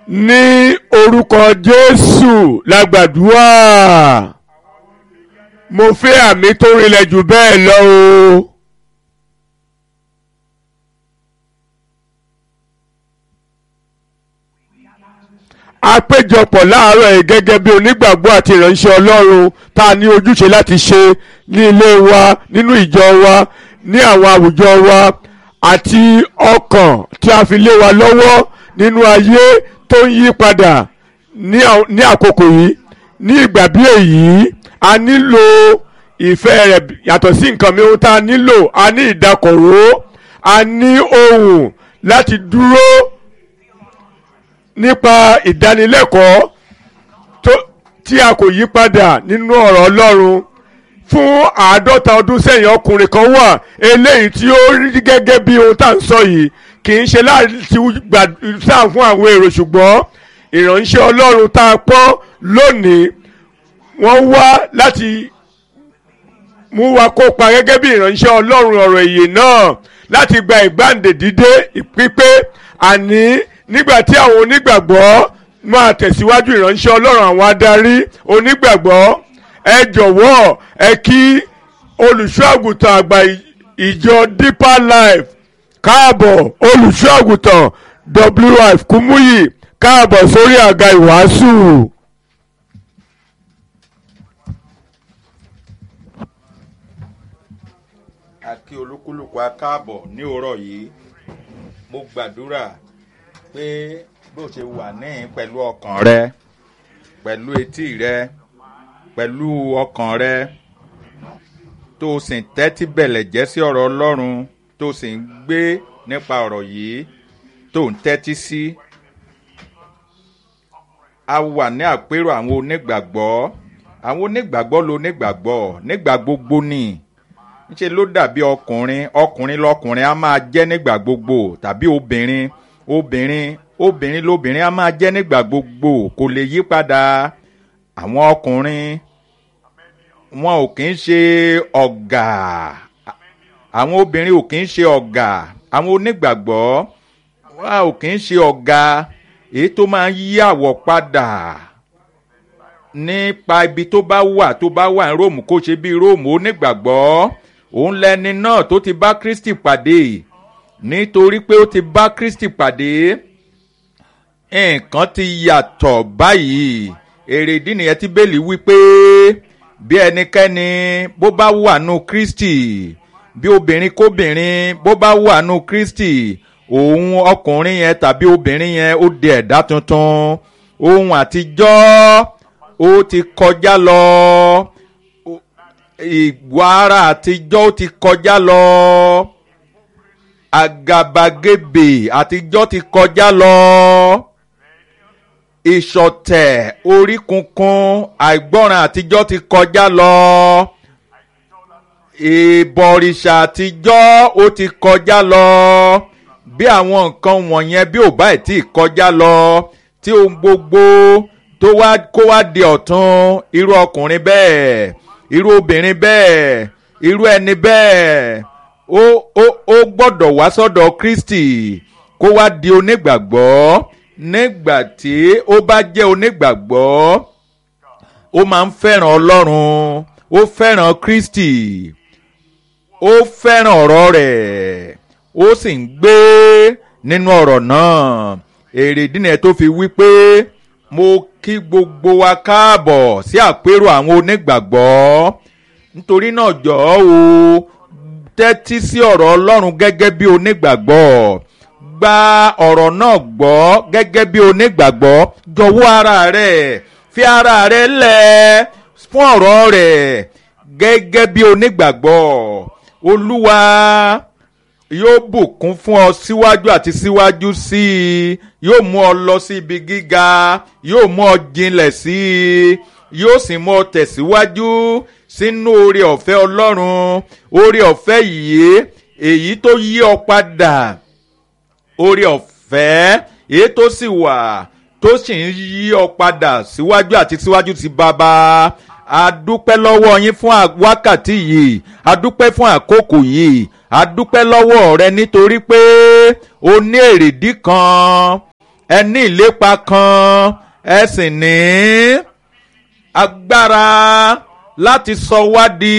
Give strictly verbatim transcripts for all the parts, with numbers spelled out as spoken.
ní orúkọ Jésù la gbàdúrà. Mo fẹ́ àmì tó rinlẹ̀ jù bẹ́ẹ̀ lọ o. A péjọpọ̀ láàárọ̀ yìí gẹ́gẹ́ bí onígbàgbọ́ àti ìránṣẹ́ Ọlọ́run tá a ní ojúṣe láti ṣe ní ilé wa, nínú ìjọ wa, ní àwọn àwùjọ wa àti ọkàn tí a fi lé wa lọ́wọ́ nínú ayé tó ń yí padà ní àkókò yìí. Ní ìgbà bí èyí, a nílò ìfẹ́ rẹ̀ yàtọ̀ sí nǹkan mìíràn tá a nílò. A ní ìdákọ̀ró, a ní ohùn láti dúró nípa ìdánilẹ́kọ̀ọ́ tí a kò yí padà nínú ọ̀rọ̀ Ọlọ́run. Fún àádọ́ta ọdún sẹ́yìn ọkùnrin kan wà eléyìí tí ó rí gẹ́gẹ́ bí ohun tá à ń sọ yìí kì í ṣe láti gbàdúrà fún àwọn èrò, ṣùgbọ́n ìránṣẹ́ Ọlọ́run tá a pọ́n lónìí wọ́n wá láti mú wa kópa gẹ́gẹ́ bí ìránṣẹ́ Ọlọ́run ọ̀rọ̀ ìyè náà láti gba ìgbàǹdè dídé ìpípé. Àní nígbà tí àwọn onígbàgbọ́ máa tẹ̀síwájú ìránṣẹ́ Ọlọ́run, àwọn adarí onígbàgbọ́, ẹ jọ̀wọ́ ẹ kí olùṣọ́ àgùntàn àgbà ìjọ Deeper Life káàbọ̀. Olùṣọ́ àgùntàn W F Kúmúyì káàbọ̀ sórí àga ìwàásù. A kí olúkúlùkù a káàbọ̀ ní òórọ̀ yìí. Mo gbàdúrà pé bó ṣe wà níhìn pẹ̀lú ọkàn rẹ, pẹ̀lú etí rẹ, pẹ̀lú ọkàn rẹ, tó o sì ń tẹ́tí bẹ̀lẹ̀ jẹ́ sí ọ̀rọ̀ Ọlọ́run, tó o sì ń gbé nípa ọ̀rọ̀ yìí, tó ń tẹ́tí sí. A wà ní àpérò àwọn onígbàgbọ́. Àwọn onígbàgbọ́ lo onígbàgbọ́ nígbà gbogbo ni. Níṣe ló dàbí ọkùnrin ọkùnrin lọkùnrin á máa jẹ́ nígbà gbogbo, tàbí obìnrin obìnrin obìnrin lóbìnrin á máa jẹ́ nígbà gbogbo, kò lè yí padà. Àwọn ọkùnrin wọn ò kì í ṣe ọ̀gá, àwọn obìnrin ò kì í ṣe ọ̀gá, àwọn onígbàgbọ́ wọn ò kì í ṣe ọ̀gá èyí tó máa ń yí àwọ̀ padà nípa ibi tó bá wà tó bá wà ní Róòmù kó ṣe bí Róòmù. Onígbàgbọ́ òun lẹni náà tó ti bá Kristi pàdé. Nítorí pé ó ti bá Kristi pàdé, nǹkan ti yàtọ̀ báyìí. Èrèdí nìyẹn tí Bẹ́ẹ̀lì wí pé bí ẹnikẹ́ni bó bá wà nù Kristi, bí obìnrin kóbìnrin bó bá wà nù Kristi, òun ọkùnrin yẹn tàbí obìnrin yẹn ó di ẹ̀dá tuntun. Ohun àtijọ́ ó ti kọjá lọ, ìwà ara àtijọ́ ó ti kọjá lọ, àgàbàgebè àtijọ́ ti kọjá lọ, ìṣọ̀tẹ̀ orí kunkun àìgbọ́ràn àtijọ́ ti kọjá lọ, ìbọ̀rìṣà àtijọ́ ó ti kọjá lọ. Bí àwọn nǹkan wọ̀nyẹn bí ò bá ẹ̀ tí kọjá lọ, tí ohun gbogbo tó wá kó wá di ọ̀tun, irú ọkùnrin bẹ́ẹ̀, irú obìnrin bẹ́ẹ̀, irú ẹni bẹ́ẹ̀ ó ó ó gbọ́dọ̀ wá sọ́dọ̀ Kristi kó wá di onígbàgbọ́. Nígbà tí ó bá jẹ́ onígbàgbọ́, ó máa ń fẹ́ràn Ọlọ́run, ó fẹ́ràn Kristi, ó fẹ́ràn ọ̀rọ̀ rẹ̀, ó sì ń gbé nínú ọ̀rọ̀ náà. Èrèdí nìyẹn tó fi wí pé mo kí gbogbo wa káàbọ̀ sí àpérò àwọn onígbàgbọ́. Nítorí náà jọ̀ọ́ o tẹ́tí sí ọ̀rọ̀ Ọlọ́run gẹ́gẹ́ bí onígbàgbọ́. Gba ọ̀rọ̀ náà gbọ́ gẹ́gẹ́ bí onígbàgbọ́. Jọ̀wọ́ ara rẹ̀, fi ara rẹ̀ lẹ̀ fún ọ̀rọ̀ rẹ̀ gẹ́gẹ́ bí onígbàgbọ́. Olúwa yóò bùkún fún ọ síwájú àti síwájú sí i, yóò mú ọ lọ sí ibi gíga, yóò mú ọ jinlẹ̀ sí i, yóò sì mú ọ tẹ̀síwájú sínú oore ọ̀fẹ́ Ọlọ́run. Oore ọ̀fẹ́ yìí èyí tó yí ọ padà, oore ọ̀fẹ́ èyí tó sì wà tó sì ń yí ọ padà síwájú àti síwájú sí Baba. A dúpẹ́ lọ́wọ́ yín fún wákàtí yìí, a dúpẹ́ fún àkókò yìí, a dúpẹ́ lọ́wọ́ rẹ nítorí pé o ní èrèdí kan ẹ ní ìlépa kan ẹ sì ní agbára láti sọ wá di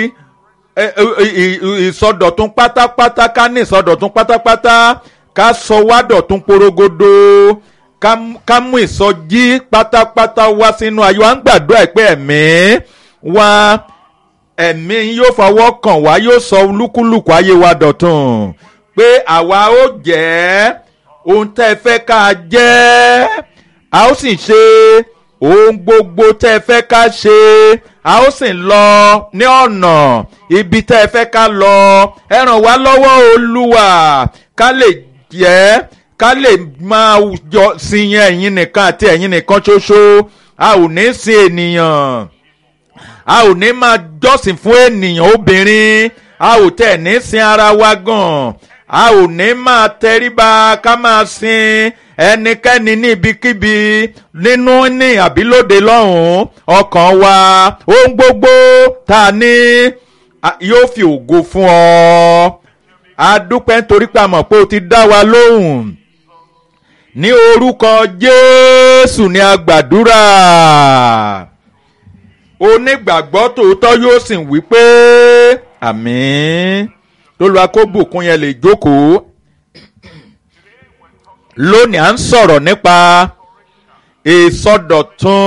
ìsọdọ̀tun pátápátá ká ní ìsọdọ̀tun pátápátá ká sọ wá dọ̀tun porogodo ká mú ìsọjí pátápátá wá sínú ayé wa ń gbàdúrà pé ẹ̀mí wa ẹ̀mí yóò fọwọ́ kàn wá yóò sọ lúkúlùkù ayé wa dọ̀tun pé àwa ó jẹ́ ohun tẹ́ ẹ fẹ́ ká jẹ́ a ó sì ṣe ohun gbogbo tẹ́ ẹ fẹ́ ká ṣe a ó sì lọ ní ọ̀nà ibi tẹ́ ẹ fẹ́ ká lọ ẹ ràn wá lọ́wọ́ Olúwa ká lè jẹ́ ká lè máa jọ sin ẹ̀yin nìkan àti ẹ̀yin nìkan ṣoṣo a ò ní sin ènìyàn a ò ní máa jọ́sìn fún ènìyàn obìnrin a ò tẹ̀ ní sin ara wa gan a ò ní máa tẹríba ká máa sin ẹnikẹ́ni ní ibikíbi nínú ní àbílòdè lọ́hùn-ún ọkàn wa ohun gbogbo tá a ní yóò fi ògo fún ọ a dúpẹ́ nítorí pé a mọ̀ pé o ti dá wa lóhùn ní orúkọ Jésù ni a gbàdúrà onígbàgbọ́ tòótọ́ yóò sì wí pé àmín lÓlúwa kó bùkún yẹn lè jókòó lónìí à ń sọ̀rọ̀ nípa ìsọdọ̀tun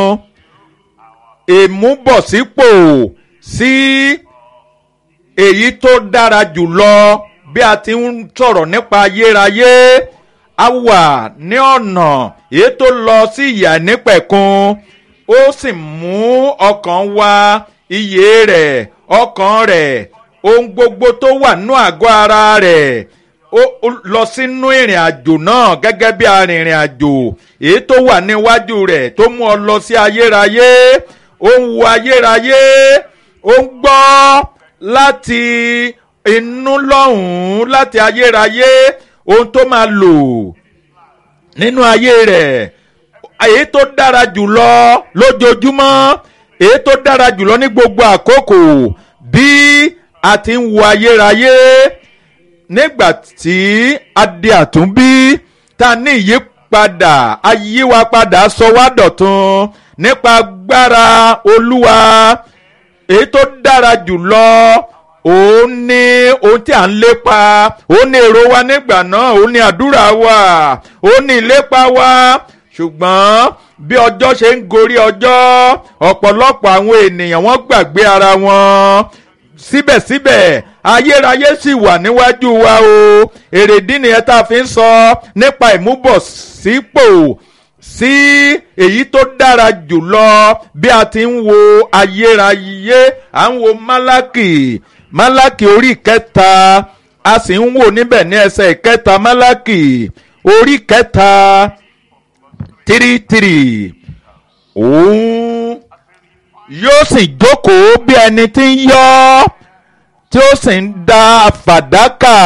ìmúbọ̀sípò sí èyí tó dára jùlọ bí a ti ń sọ̀rọ̀ nípa ayérayé a wà ní ọ̀nà èyí tó lọ sí ìyè nípẹ̀kun ó sì mú ọkàn wa iyè rẹ̀ ọkàn rẹ̀ ohun gbogbo tó wà nínú àgọ́ ara rẹ̀ ó lọ sínú ìrìn àjò náà gẹ́gẹ́ bí arìnrìn àjò èyí tó wà níwájú rẹ̀ tó mú ọ lọ sí ayérayé ó ń wo ayérayé ó ń gbọ́ láti inú lọ́hùn-ún láti ayérayé ohun tó máa lò nínú ayé rẹ̀ èyí tó dára jùlọ lójoojúmọ́ èyí tó dára jùlọ ní gbogbo àkókò bí a ti ń wo ayérayé nígbà tí a di àtúnbí ta ní ìyípadà ayíwápadà sọ wá dọ̀tun nípa agbára Olúwa èyí tó dára jùlọ òun ní ohun tí à ń lépa òun ní èrò wa nígbà náà òun ní àdúrà wa òun ní ìlépa wa ṣùgbọ́n bí ọjọ́ ṣe ń gorí ọjọ́ ọ̀pọ̀lọpọ̀ àwọn ènìyàn wọ́n gbàgbé ara wọn síbẹ̀síbẹ̀ ayérayé sì wà níwájú wa o èrèdí nìyẹn tá a fi ń sọ nípa ìmúbọ̀sípò sí èyí tó dára jùlọ bí a ti ń wo ayérayé à ń wo Málákì Málákì orí kẹta a sì ń wò níbẹ̀ ní ẹsẹ̀ ìkẹta Málákì orí kẹta three three òun yóò sì jókòó bí ẹni tí ń yọ́ tí ó sì ń da fàdákà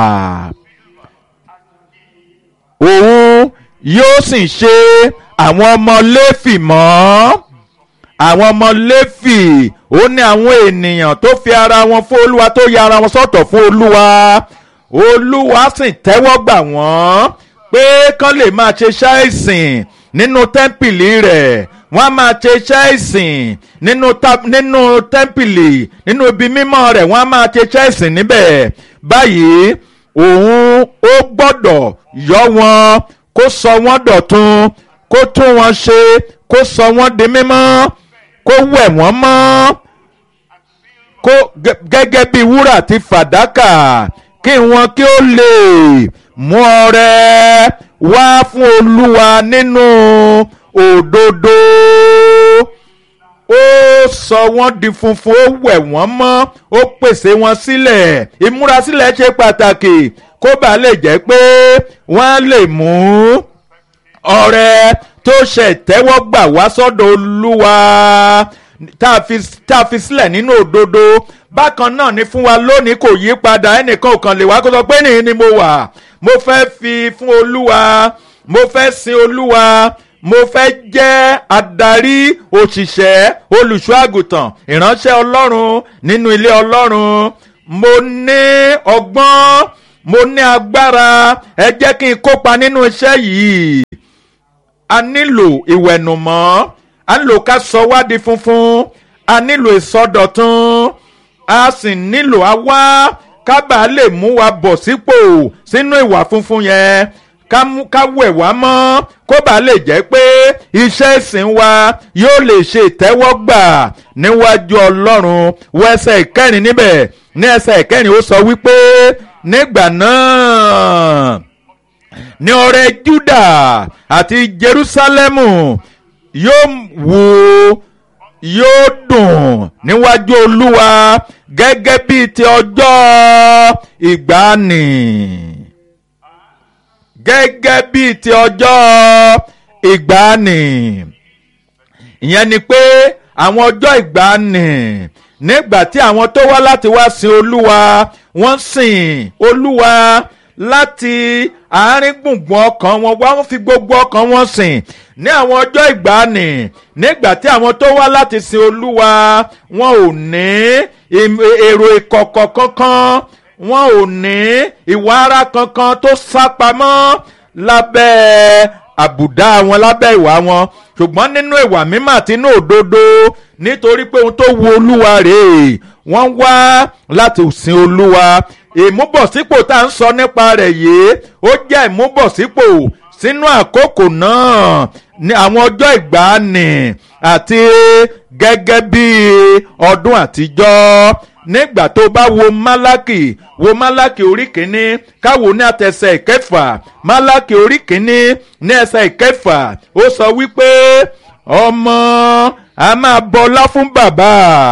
òun yóò sì ṣe àwọn ọmọ Léfì mọ́ àwọn ọmọ Léfì ó ní àwọn ènìyàn tó fi ara wọn fún Olúwa tó ya ara wọn sọ́tọ̀ fún Olúwa Olúwa sì tẹ́wọ́ gbà wọ́n pé kán lè máa ṣe iṣẹ́ ìsìn nínú tẹ́ḿpìlì rẹ̀ wọ́n á máa ṣe iṣẹ́ ìsìn nínú nínú tẹ́ḿpìlì nínú ibi mímọ́ rẹ̀ wọ́n á máa ṣe iṣẹ́ ìsìn níbẹ̀ báyìí òun ó gbọ́dọ̀ yọ wọn kó sọ wọ́n dọ̀tun kó tún wọn ṣe kó sọ wọ́n di mímọ́ kó wẹ̀ wọ́n mọ́ kó gẹ́gẹ́ bí wúrà àti fàdákà kí wọn kí ó lè mú ọrẹ wá fún Olúwa nínú òdodo ó sọ wọ́n di funfun ó wẹ̀ wọ́n mọ́ ó pèsè wọn sílẹ̀ ìmúrasílẹ̀ ṣe pàtàkì kó bàa lè jẹ́ pé wọ́n lè mú ọrẹ tó ṣe ìtẹ́wọ́gbà wá sọ́dọ̀ Olúwa tá a fi sílẹ̀ nínú òdodo bákan náà ni fún wa lónìí kò yí padà ẹnìkan ò kàn lè wá kó sọ pé nìyí ni mo wà mo fẹ́ fi fún Olúwa mo fẹ́ sin Olúwa mo fẹ́ jẹ́ adarí òṣìṣẹ́ olùṣọ́ àgùntàn ìránṣẹ́ Ọlọ́run nínú ilé Ọlọ́run mo ní ọgbọ́n mo ní agbára ẹ jẹ́ kí n kópa nínú iṣẹ́ yìí a nílò ìwẹ̀nùmọ́ a nílò ká sọ wá di funfun a nílò ìsọdọ̀tun a sì nílò àwa ká bàa lè mú wa bọ̀ sípò sínú ìwà funfun yẹn ká wẹ̀ wá mọ́ kó bàa lè jẹ́ pé iṣẹ́ ìsìn wa yóò lè ṣe ìtẹ́wọ́gbà níwájú Ọlọ́run wọ ẹsẹ̀ ìkẹrin níbẹ̀ ní ẹsẹ̀ ìkẹrin ó sọ wípé nígbà náà ní ọrẹ Júdà àti Jerúsálẹ́mù yóò wò yóò dùn níwájú Olúwa gẹ́gẹ́ bíi ti ọjọ́ ìgbàanì gẹ́gẹ́ bíi ti ọjọ́ ìgbàanì ìyẹn ni pé àwọn ọjọ́ ìgbàanì nígbà tí àwọn tó wá láti wá sin Olúwa wọ́n sìn Olúwa láti àárín gbùngbùn ọkàn wọn wá wọ́n fi gbogbo ọkàn wọn sìn ní àwọn ọjọ́ ìgbàanì nígbà tí àwọn tó wá láti sin Olúwa wọn ò ní èrò ìkọ̀kọ̀ kankan wọn ò ní ìwà ara kankan tó sápamọ́ lábẹ́ àbùdá wọn lábẹ́ ìwà wọn ṣùgbọ́n nínú ìwà mímọ́ àti inú òdodo nítorí pé ohun tó wu Olúwa rèé wọ́n wá láti sin Olúwa ìmúbọ̀sípò tá à ń sọ nípa rẹ̀ yìí ó jẹ́ ìmúbọ̀sípò sínú àkókò náà ní àwọn ọjọ́ ìgbàanì àti gẹ́gẹ́ bí ọdún àtijọ́ nígbà tó bá wo Málákì wo Málákì orí kìíní káwo ní àtẹsẹ̀ ìkẹfà Málákì orí kìíní ní ẹsẹ̀ ìkẹfà ó sọ wípé ọmọ a máa bọlá fún bàbá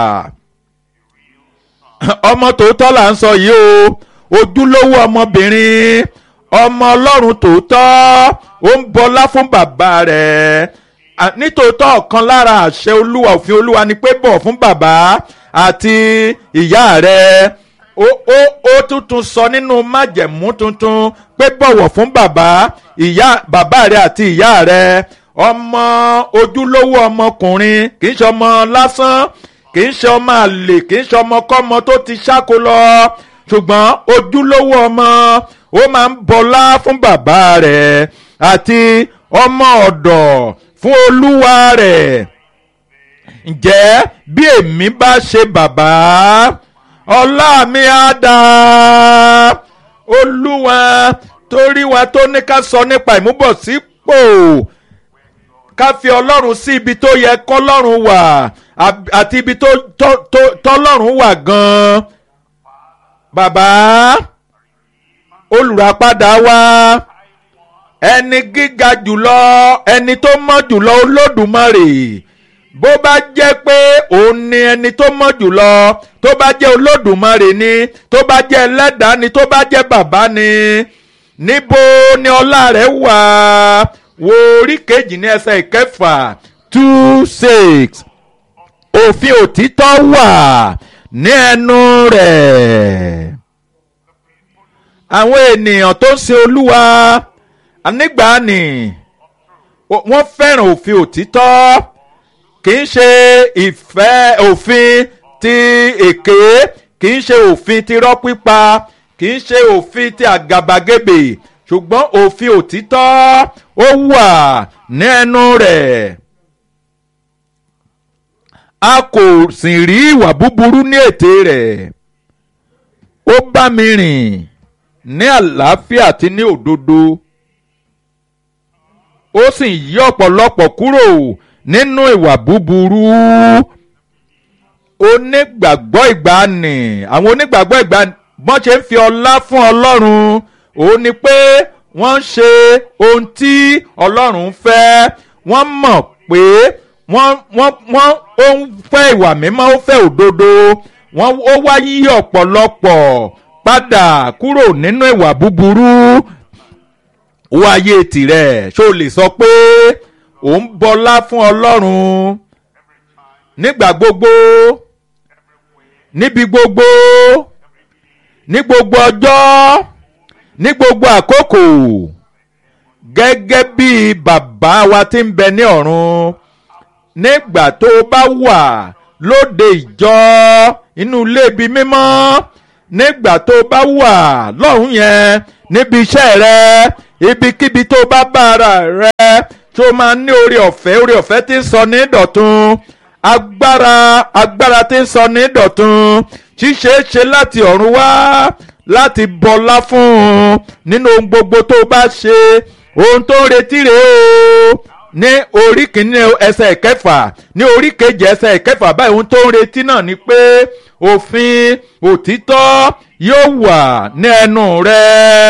ọmọ tòótọ́ là ń sọ yìí o ojúlówó ọmọbìnrin ọmọ Ọlọ́run tòótọ́ ó ń bọlá fún bàbá rẹ̀ nítòótọ́ ọ̀kan lára àṣẹ Olúwa òfin Olúwa ni pé bọ̀ fún bàbá àti ìyá rẹ̀ ó ó ó tuntun sọ nínú májẹ̀mú tuntun pé bọ̀wọ̀ fún bàbá ìyá bàbá rẹ̀ àti ìyá rẹ̀ ọmọ ojúlówó ọmọkùnrin kì í ṣe ọmọ lásán kì í ṣe ọmọ àlè kì í ṣe ọmọkọ́mọ tó ti ṣáko lọ ṣùgbọ́n ojúlówó ọmọ ó máa ń bọlá fún bàbá rẹ̀ àti ọmọ ọ̀dọ̀ fún olúwa rẹ̀ ǹjẹ́ bí èmi bá ṣe bàbá ọlá mi á dá olúwa torí wa tó ní ká sọ nípa ìmúbọ̀sípò ká fi ọlọ́run sí ibi tó yẹ kọ́lọ́run wà àti ibi tó tọ́lọ́run wà gan-an bàbá olùràpadà wa ẹni gíga jùlọ ẹni tó mọ́ jùlọ olódùmarè bó bá jẹ́ pé òun ni ẹni tó mọ́ jùlọ tó bá jẹ́ olódùmarè ni tó bá jẹ́ ẹlẹ́dàá ni tó bá jẹ́ bàbá ni níbo ni ọlá rẹ̀ wà wo orí kejì ní ẹsẹ̀ ìkẹfà two six òfin òtítọ́ wà ní ẹnu rẹ̀ àwọn ènìyàn tó ń sin olúwa nígbàanì wọ́n fẹ́ràn òfin òtítọ́ kì í ṣe ìfẹ́ òfin ti èké kì í ṣe òfin ti irọ́ pípa kì í ṣe òfin ti àgàbàgebè ṣùgbọ́n òfin òtítọ́ ó wà ní ẹnu rẹ̀ a kò sì rí ìwà búburú ní ètè rẹ̀ ó bá mi rìn ní àlàáfíà àti ní òdodo ó sì yí ọ̀pọ̀lọpọ̀ kúrò nínú ìwà búburú onígbàgbọ́ ìgbàanì àwọn onígbàgbọ́ ìgbàanì wọ́n ṣe ń fi ọlá fún Ọlọ́run òun ni pé wọ́n ń ṣe ohun tí Ọlọ́run fẹ́ wọ́n mọ̀ pé wọ́n wọ́n wọ́n ó ń fẹ́ ìwà mímọ́ ó fẹ́ òdodo wọ́n ó wá yí ọ̀pọ̀lọpọ̀ padà kúrò nínú ìwà búburú wáyé tirẹ̀ ṣó lè sọ pé ò ń bọlá fún Ọlọ́run nígbà gbogbo níbi gbogbo ní gbogbo ọjọ́ ní gbogbo àkókò gẹ́gẹ́ bí bàbá wa tí ń bẹ ní ọ̀run nígbà tó bá wà lóde ìjọ inú ilé ibi mímọ́ nígbà tó bá wà lọ́hùn yẹn níbi iṣẹ́ rẹ ibikíbi tó bá bá ara rẹ tó máa ní oore ọ̀fẹ́ oore ọ̀fẹ́ tí ń sọ ní dọ̀tun agbára agbára tí ń sọ ní dọ̀tun ṣíṣeé ṣe láti ọ̀run wá láti bọlá fún un nínú ohun gbogbo tó bá ṣe ohun tó ń retí rèé o ní orí kìíní ẹsẹ̀ ìkẹfà ní orí kejì ẹsẹ̀ ìkẹfà báyìí ohun tó ń retí náà ni pé òfin òtítọ́ yóò wà ní ẹnu rẹ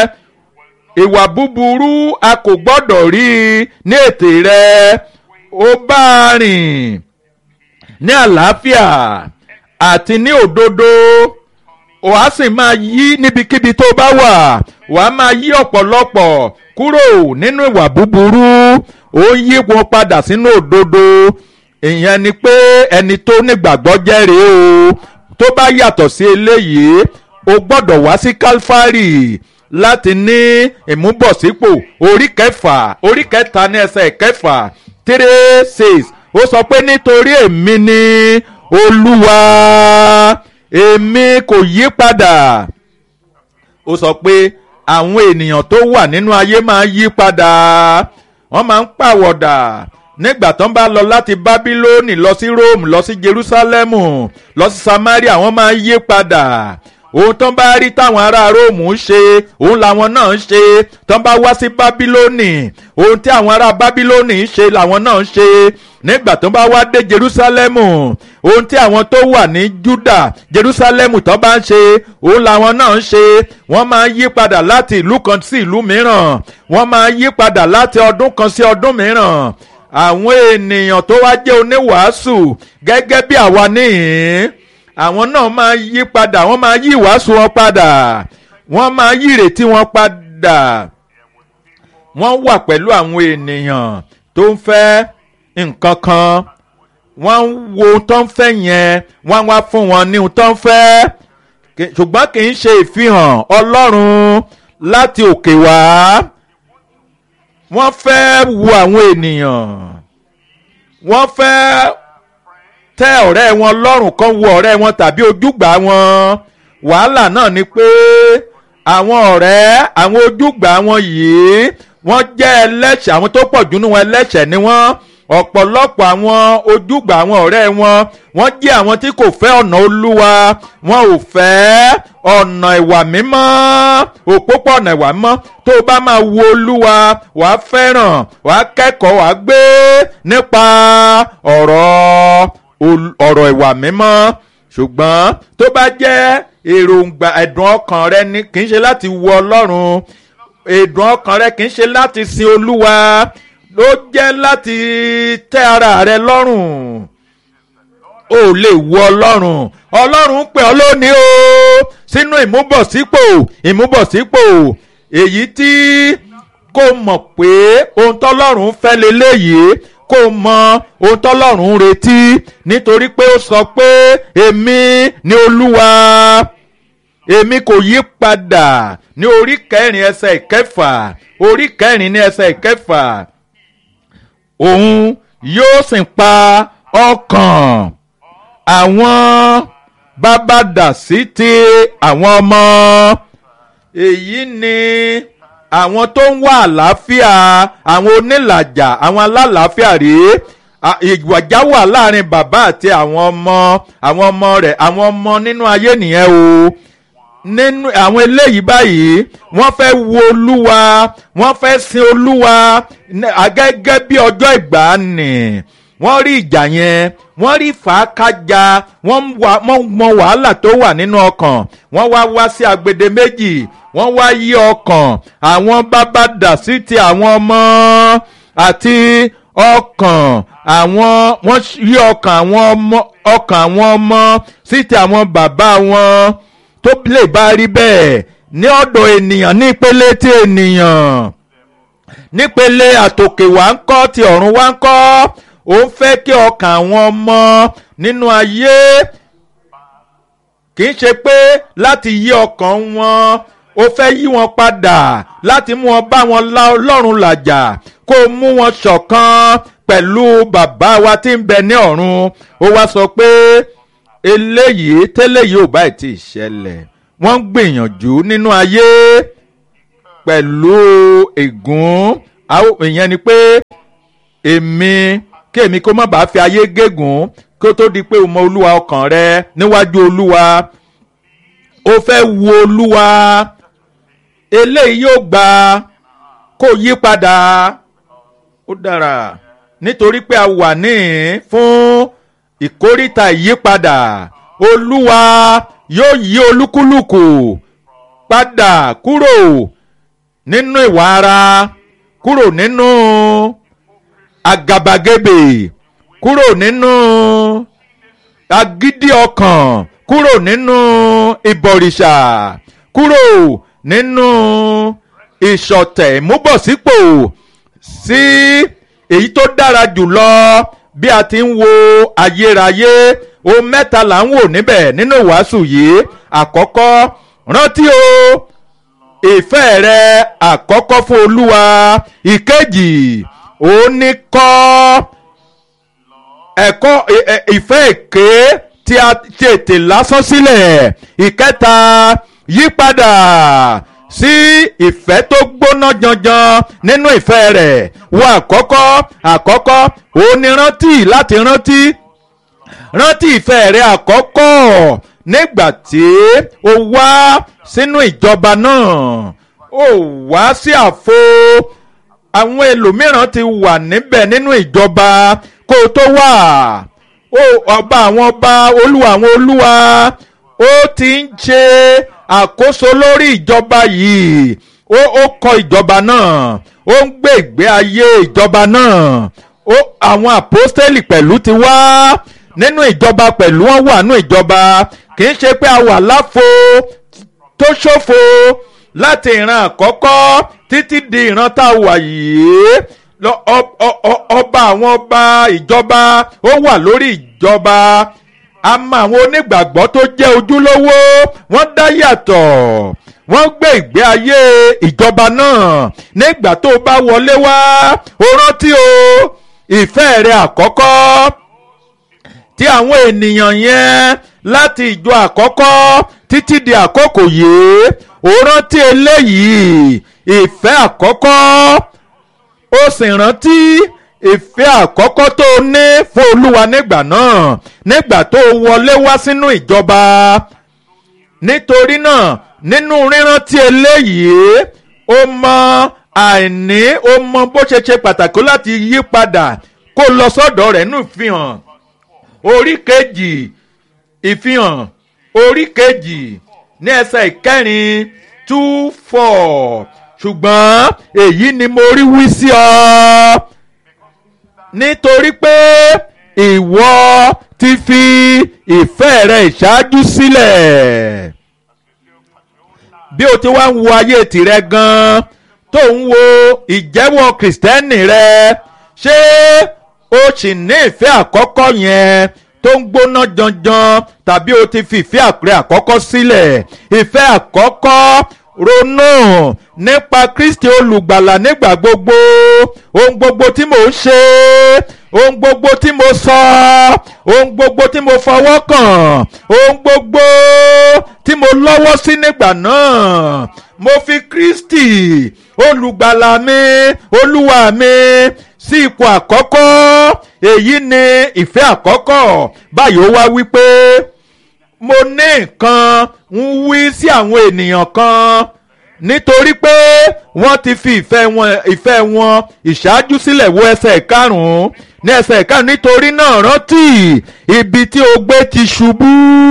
ìwà búburú a kò gbọ́dọ̀ rí ní ètè rẹ ó bá a rìn ní àlàáfíà àti ní òdodo wàá sì máa yí níbikíbi tó bá wà wàá máa yí ọ̀pọ̀lọpọ̀ kúrò nínú ìwà búburú ó yí wọn padà sínú òdodo ìyẹn ni pé ẹni tó nígbàgbọ́ jẹ́rìí o tó bá yàtọ̀ sí eléyìí o gbọ́dọ̀ wá sí Kálífárì láti ní ìmúbọ̀sípò orí kẹfà orí kẹta ní ẹsẹ̀ kẹfà three six ó sọ pé nítorí èmi ni Olúwa èmi kò yí padà ó sọ pé àwọn ènìyàn tó wà nínú ayé máa ń yí padà wọ́n máa ń pàwọ̀dà nígbà tó ń bá lọ láti Bábílónì lọ sí Róòmù lọ sí Jerúsálẹ́mù lọ sí Samaria wọ́n máa ń yí padà ohun tó ń bá rí táwọn ará Róòmù ń ṣe òun làwọn náà ń ṣe tó ń bá wá sí Bábílónì ohun tí àwọn ará Bábílónì ń ṣe làwọn náà ń ṣe nígbà tó ń bá wá dé Jerúsálẹ́mù ohun tí àwọn tó wà ní Júdà Jerúsálẹ́mù tó bá ń ṣe òun làwọn náà ń ṣe wọ́n máa ń yí padà láti ìlú kan sí ìlú mìíràn wọ́n máa ń yí padà láti ọdún kan sí ọdún mìíràn àwọn ènìyàn tó wá jẹ́ oníwàásù gẹ́gẹ́ bí àwa níhìn àwọn náà máa yí padà wọ́n máa yí ìwàásù wọn padà wọ́n máa yí ìrètí wọn padà wọ́n wà pẹ̀lú àwọn ènìyàn tó ń fẹ́ nǹkan kan wọ́n ń wo ohun tó ń fẹ́ yẹn wọ́n wá fún wọn ní ohun tó ń fẹ́ ṣùgbọ́n kì í ṣe ìfihàn Ọlọ́run láti òkè wá wọ́n fẹ́ wo àwọn ènìyàn wọ́n fẹ́ tẹ́ ọ̀rẹ́ wọn lọ́rùn kan wo ọ̀rẹ́ wọn tàbí ojúgbà wọn wàhálà náà ni pé àwọn ọ̀rẹ́ àwọn ojúgbà wọn yìí wọ́n jẹ́ ẹlẹ́ṣẹ̀ àwọn tó pọ̀ jù nínú wọn ẹlẹ́ṣẹ̀ ni wọ́n ọ̀pọ̀lọpọ̀ àwọn ojúgbà àwọn ọ̀rẹ́ wọn wọ́n jẹ́ àwọn tí kò fẹ́ ọ̀nà Olúwa wọn ò fẹ́ ọ̀nà ìwà mímọ́ òpópónà ìwà mímọ́ tó o bá máa wo Olúwa wàá fẹ́ràn wàá kẹ́kọ̀ọ́ wàá gbé nípa ọ̀rọ̀ ọ̀rọ̀ ìwà mímọ́ ṣùgbọ́n tó bá jẹ́ èròǹgbà ẹ̀dùn ọkàn rẹ ni kì í ṣe láti wo Ọlọ́run ẹ̀dùn ọkàn rẹ kì í ṣe láti sin Olúwa ló jẹ́ láti tẹ́ ara rẹ lọ́rùn o lè wo Ọlọ́run Ọlọ́run pè ọ́ lónìí o sínú ìmúbọ̀sípò ìmúbọ̀sípò èyí tí kò mọ̀ pé ohun tọ́lọ́run fẹ́ leléyìí kò mọ ohun tọ́lọ́run ń retí nítorí pé ó sọ pé èmi ni Olúwa èmi kò yí padà ní orí kẹrin ẹsẹ̀ ìkẹfà orí kẹrin ní ẹsẹ̀ ìkẹfà òun yóò sì pa ọkàn àwọn bàbá dà sí ti àwọn ọmọ èyí ni àwọn tó ń wá àlàáfíà àwọn onílàjà àwọn alálàáfíà rèé ìwàjá wà láàrin bàbá àti àwọn ọmọ àwọn ọmọ rẹ̀ àwọn ọmọ nínú ayé nìyẹn o nínú àwọn eléyìí báyìí wọ́n fẹ́ wo Olúwa wọ́n fẹ́ sin Olúwa gẹ́gẹ́ bí ọjọ́ ìgbàanì wọ́n rí ìjà yẹn wọ́n rí fàákájà wọ́n mọ wàhálà tó wà nínú ọkàn wọ́n wá wá sí agbede méjì wọ́n wá yí ọkàn àwọn bàbá dà sí ti àwọn ọmọ àti ọkàn àwọn wọ́n yí ọkàn àwọn ọmọ ọkàn àwọn ọmọ sí ti àwọn bàbá wọn tó lè bá rí bẹ́ẹ̀ ní ọ̀dọ̀ ènìyàn ní ìpele tí ènìyàn nípele àtòkè wá ń kọ́ ti ọ̀run wá ń kọ́ ó ń fẹ́ kí ọkàn àwọn ọmọ nínú ayé kì í ṣe pé láti yí ọkàn wọn ó fẹ́ yí wọn padà láti mú wọn bá wọn lá Ọlọ́run làjà kó mú wọn ṣọ̀kan pẹ̀lú bàbá wa tí ń bẹ ní ọ̀run ó wá sọ pé eléyìí tẹ́lẹ̀ yìí ò bá ti ṣẹlẹ̀ wọ́n ń gbìyànjú nínú ayé pẹ̀lú ègún ìyẹn ni pé èmi kí èmi kó má bàa fi ayé gégùn kó tó di pé o mọ olúwa ọkàn rẹ níwájú olúwa o fẹ́ wo olúwa eléyìí yóò gba kó yí padà ó dára nítorí pé a wà níhìn fún ìkóríta ìyípadà olúwa yóò yí olúkúlùkù padà kúrò nínú ìwà ara kúrò nínú àgàbàgebè kúrò nínú agídí ọkàn kúrò nínú ìbọ̀rìṣà kúrò nínú ìṣọ̀tẹ̀ ìmúbọ̀sípò sí èyí tó dára jùlọ bí a ti ń wo ayérayé ohun mẹ́ta là ń wò níbẹ̀ nínú ìwàásù yìí àkọ́kọ́ rántí o ìfẹ́ rẹ àkọ́kọ́ fún olúwa ìkejì òun ní kọ́ ẹ̀kọ́ ìfẹ́ èké tí a tètè lásán sílẹ̀ ìkẹta yípadà sí ìfẹ́ tó gbóná janjan nínú ìfẹ́ rẹ̀ wo àkọ́kọ́ àkọ́kọ́ òun ní rántí láti rántí rántí ìfẹ́ rẹ̀ àkọ́kọ́ nígbà tí o wá sínú ìjọba náà o wá sí àfo àwọn ẹlòmíràn ti wà níbẹ̀ nínú ìjọba kó o tó wà o ọba àwọn ọba olúwa àwọn olúwa ó ti ń ṣe àkóso lórí ìjọba yìí ó ó kọ ìjọba náà ó ń gbé ìgbé ayé ìjọba náà ó àwọn àpọ́stélì pẹ̀lú ti wá nínú ìjọba pẹ̀lú wọn wà nínú ìjọba kì í ṣe pé a wà láfo tó ṣòfò láti ìran àkọ́kọ́ títí di ìran tá a wà yìí ọba àwọn ọba ìjọba ó wà lórí ìjọba a mọ àwọn onígbàgbọ́ tó jẹ́ ojúlówó wọ́n dá yàtọ̀ wọ́n gbé ìgbé ayé ìjọba náà nígbà tó bá wọlé wá o rántí o ìfẹ́ rẹ àkọ́kọ́ tí àwọn ènìyàn yẹn láti ìjọ àkọ́kọ́ títí di àkókò yìí ó rántí eléyìí ìfẹ́ àkọ́kọ́ ó sì rántí ìfẹ́ àkọ́kọ́ tó ní fún olúwa nígbà náà nígbà tó wọlé wá sínú ìjọba nítorí náà nínú rírántí eléyìí ó mọ àìní ó mọ bó ṣe ṣe pàtàkì láti yí padà kó lọ sọ́dọ̀ rẹ̀ nínú ìfihàn orí kejì ìfihàn orí kejì ní ẹsẹ̀ ìkẹrin two four ṣùgbọ́n èyí ni mo rí wí sí ọ nítorí pé ìwọ ti fi ìfẹ́ rẹ ìṣáájú sílẹ̀ bí o ti wá ń wo ayé tìrẹ gan tó ń wo ìjẹ́wọ́ kìrìsìtẹ́nì rẹ ṣé o sì ní ìfẹ́ àkọ́kọ́ yẹn tó ń gbóná janjan tàbí o ti fi ìfẹ́ àpẹẹrẹ àkọ́kọ́ sílẹ̀ ìfẹ́ àkọ́kọ́ ronú nípa Kristi olùgbàlà nígbà gbogbo ohun gbogbo tí mo ṣe ohun gbogbo tí mo sọ ohun gbogbo tí mo fọwọ́ kàn ohun gbogbo tí mo lọ́wọ́ sí nígbà náà mo fi Kristi olùgbàlà mi olúwa mi sí ipò àkọ́kọ́ èyí ni ìfẹ́ àkọ́kọ́ báyìí ó wá wípé mo ní nǹkan ń wí sí àwọn ènìyàn kan nítorí pé wọ́n ti fi ìfẹ́ wọn ìfẹ́ wọn ìṣáájú sílẹ̀ wo ẹsẹ̀ ìkarùn-ún ní ẹsẹ̀ ìkarùn-ún nítorí náà rántí ibi tí o gbé ti ṣubú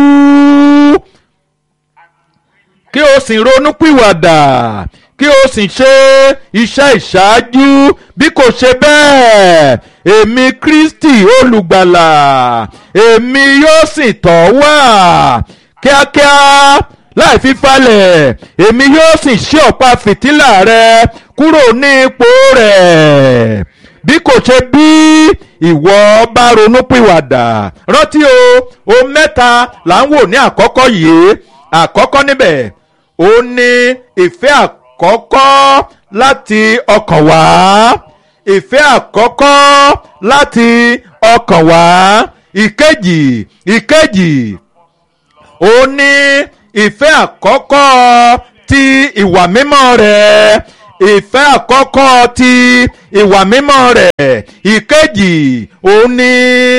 kí o sì ronúpìwàdà kí o sì ṣe iṣẹ́ ìṣáájú bí kò ṣe bẹ́ẹ̀ èmi Kristi olùgbàlà èmi yóò sì tọ̀ wá kíákíá láì fífalẹ̀ èmi yóò sì ṣí ọ̀pá fìtílà rẹ kúrò ní ipò rẹ̀ bí kò ṣe bí ìwọ bá ronúpìwàdà rántí o ohun mẹ́ta là ń wò ní àkọ́kọ́ yìí àkọ́kọ́ níbẹ̀ ó ní ìfẹ́ àkọ́kọ́ láti ọkàn wá ìfẹ́ àkọ́kọ́ láti ọkàn wá ìkejì ìkejì ó ní ìfẹ́ àkọ́kọ́ ti ìwà mímọ́ rẹ̀ ìfẹ́ àkọ́kọ́ ti ìwà mímọ́ rẹ̀. ìkejì òun ni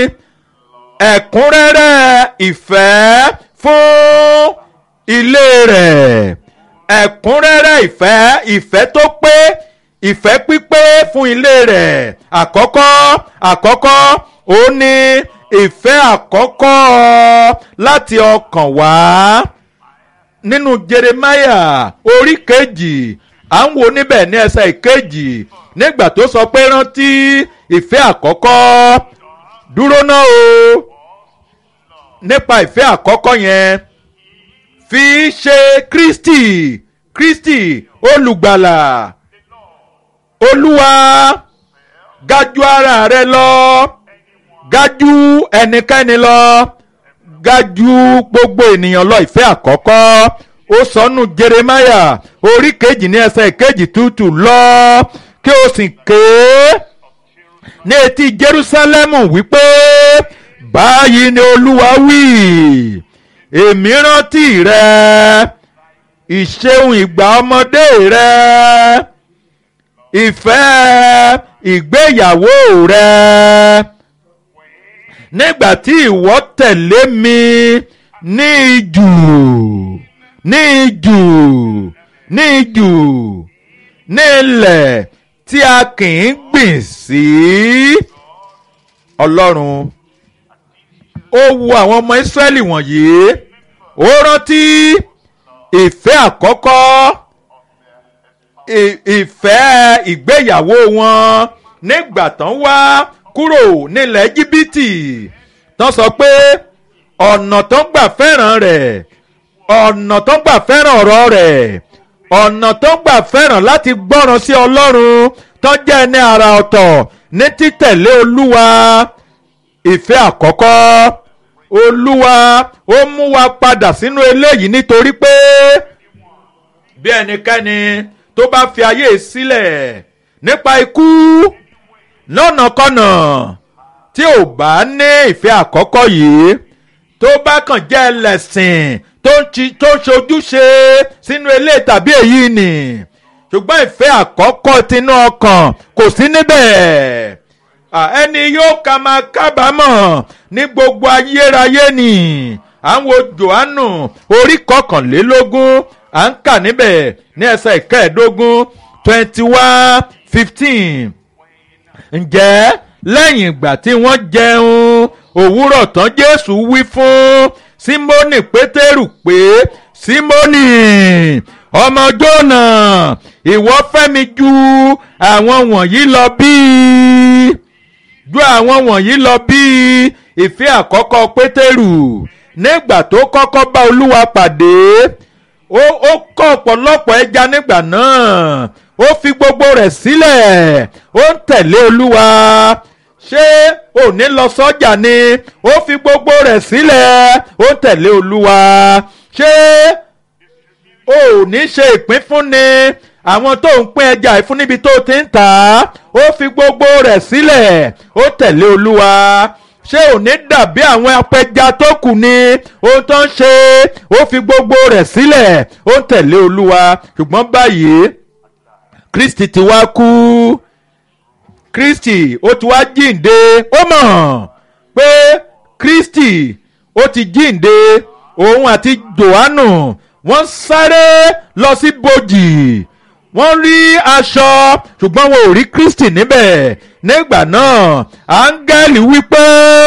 ẹ̀kúnrẹ́rẹ́ ìfẹ́ fún ilé rẹ̀. ẹ̀kúnrẹ́rẹ́ ìfẹ́ ìfẹ́ tó pé ìfẹ́ pípé fún ilé rẹ̀. àkọ́kọ́ àkọ́kọ́ òun ni ìfẹ́ àkọ́kọ́ láti ọkàn wá. nínú Jeremáyà orí kejì à ń wo níbẹ̀ ní ẹsẹ̀ ìkejì nígbà tó sọ pé rántí ìfẹ́ àkọ́kọ́. dúró náà o nípa ìfẹ́ àkọ́kọ́ yẹn fi ṣe Kristi Kristi olùgbàlà. Olúwa ga jù ara rẹ lọ, ga jù ẹnikẹ́ni lọ, ga jù gbogbo ènìyàn lọ. ìfẹ́ àkọ́kọ́ ó sọnù Jeremáyà orí kejì ní ẹsẹ̀ ìkejì tútù lọ kí o sì ké ní etí Jerúsálẹ́mù wípé báyìí ni Olúwa wí, èmi rántí rẹ ìṣeun ìgbà ọmọdé rẹ, ìfẹ́ ìgbéyàwó rẹ, nígbà tí ìwọ tẹ̀lé mi ní ijù ní ijù ní ijù ní ilẹ̀ tí a kì í gbìn sí. Ọlọ́run ó wo àwọn ọmọ Ísírẹ́lì wọ̀nyí, ó rántí ìfẹ́ àkọ́kọ́, ìfẹ́ ìgbéyàwó wọn nígbà tán wá kúrò nílẹ̀ Íjíbítì. tán sọ pé ọ̀nà tó ń gbà fẹ́ràn rẹ̀, ọ̀nà tó ń gbà fẹ́ràn ọ̀rọ̀ rẹ̀, ọ̀nà tó ń gbà fẹ́ràn láti gbọ́ràn sí Ọlọ́run tó jẹ́ ẹni àrà ọ̀tọ̀ ní títẹ̀lé Olúwa. ìfẹ́ àkọ́kọ́. Olúwa ó mú wa padà sínú eléyìí nítorí pé bí ẹnikẹ́ni tó bá fi ayé sílẹ̀ nípa ikú lọ́nàkọ́nà tí ò bá ní ìfẹ́ àkọ́kọ́ yìí, tó bá kàn jẹ́ ẹlẹ́sìn tó ń ṣojúṣe sínú ilé tàbí èyí nì, ṣùgbọ́n ìfẹ́ àkọ́kọ́ tinú ọkàn kò sí níbẹ̀, ẹni yóò ká máa kábàámọ̀ ní gbogbo ayérayé ni. à ń wo Jòhánù orí kọkànlélógún à ń kà níbẹ̀ ní ẹsẹ̀ ìkẹẹ̀ẹ́dógún twenty one fifteen. ǹjẹ́ lẹ́yìn ìgbà tí wọ́n jẹun òwúrọ̀ tán Jésù wí fún Símónì Pétérù pé Símónì ọmọ Jónà, ìwọ fẹ́ mi ju àwọn wọ̀nyí lọ bí? ju àwọn wọ̀nyí lọ bí? ìfẹ́ àkọ́kọ́ Pétérù nígbà tó kọ́kọ́ bá Olúwa pàdé, ó ó kọ́ ọ̀pọ̀lọpọ̀ ẹja nígbà náà, ó fi gbogbo rẹ̀ sílẹ̀, ó ń tẹ̀lé Olúwa. ṣé ò ní lọ sọ́jà ni? ó fi gbogbo rẹ̀ sílẹ̀, ó ń tẹ̀lé Olúwa. ṣé ò ní ṣe ìpínfúnni àwọn tó ń pín ẹja ìfún níbi tó ti ń tà á? ó fi gbogbo rẹ̀ sílẹ̀, ó tẹ̀lé Olúwa. ṣé ò ní dàbí àwọn apẹja tó kù ni? ohun tó ń ṣe, ó fi gbogbo rẹ̀ sílẹ̀, ó ń tẹ̀lé Olúwa. ṣùgbọ́n báyìí Kristi ti wá kú, Kristi ó ti wá jíǹde. ó mọ̀ pé Kristi ó ti jíǹde. òun àti Jòhánù wọ́n sáré lọ sí bòjì, wọ́n rí aṣọ ṣùgbọ́n wọn ò rí Kristi níbẹ̀. nígbà náà áńgẹ́lì wípé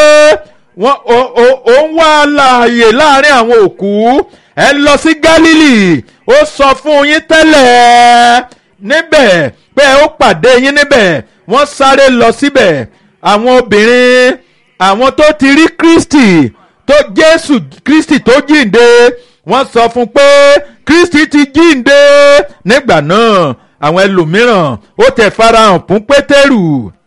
ó ń wá láàyè láàrin àwọn òkú, ẹ lọ sí Gálílì, ó sọ fún yín tẹ́lẹ̀ níbẹ̀ pé ó pàdé yín níbẹ̀. wọ́n sáré lọ síbẹ̀, àwọn obìnrin, àwọn tó ti rí Kristi, tó Jésù Kristi tó jíǹde, wọ́n sọ fún pé Kristi ti jíǹde. nígbà náà àwọn ẹlòmíràn ó tẹ̀ farahàn fún Pétérù.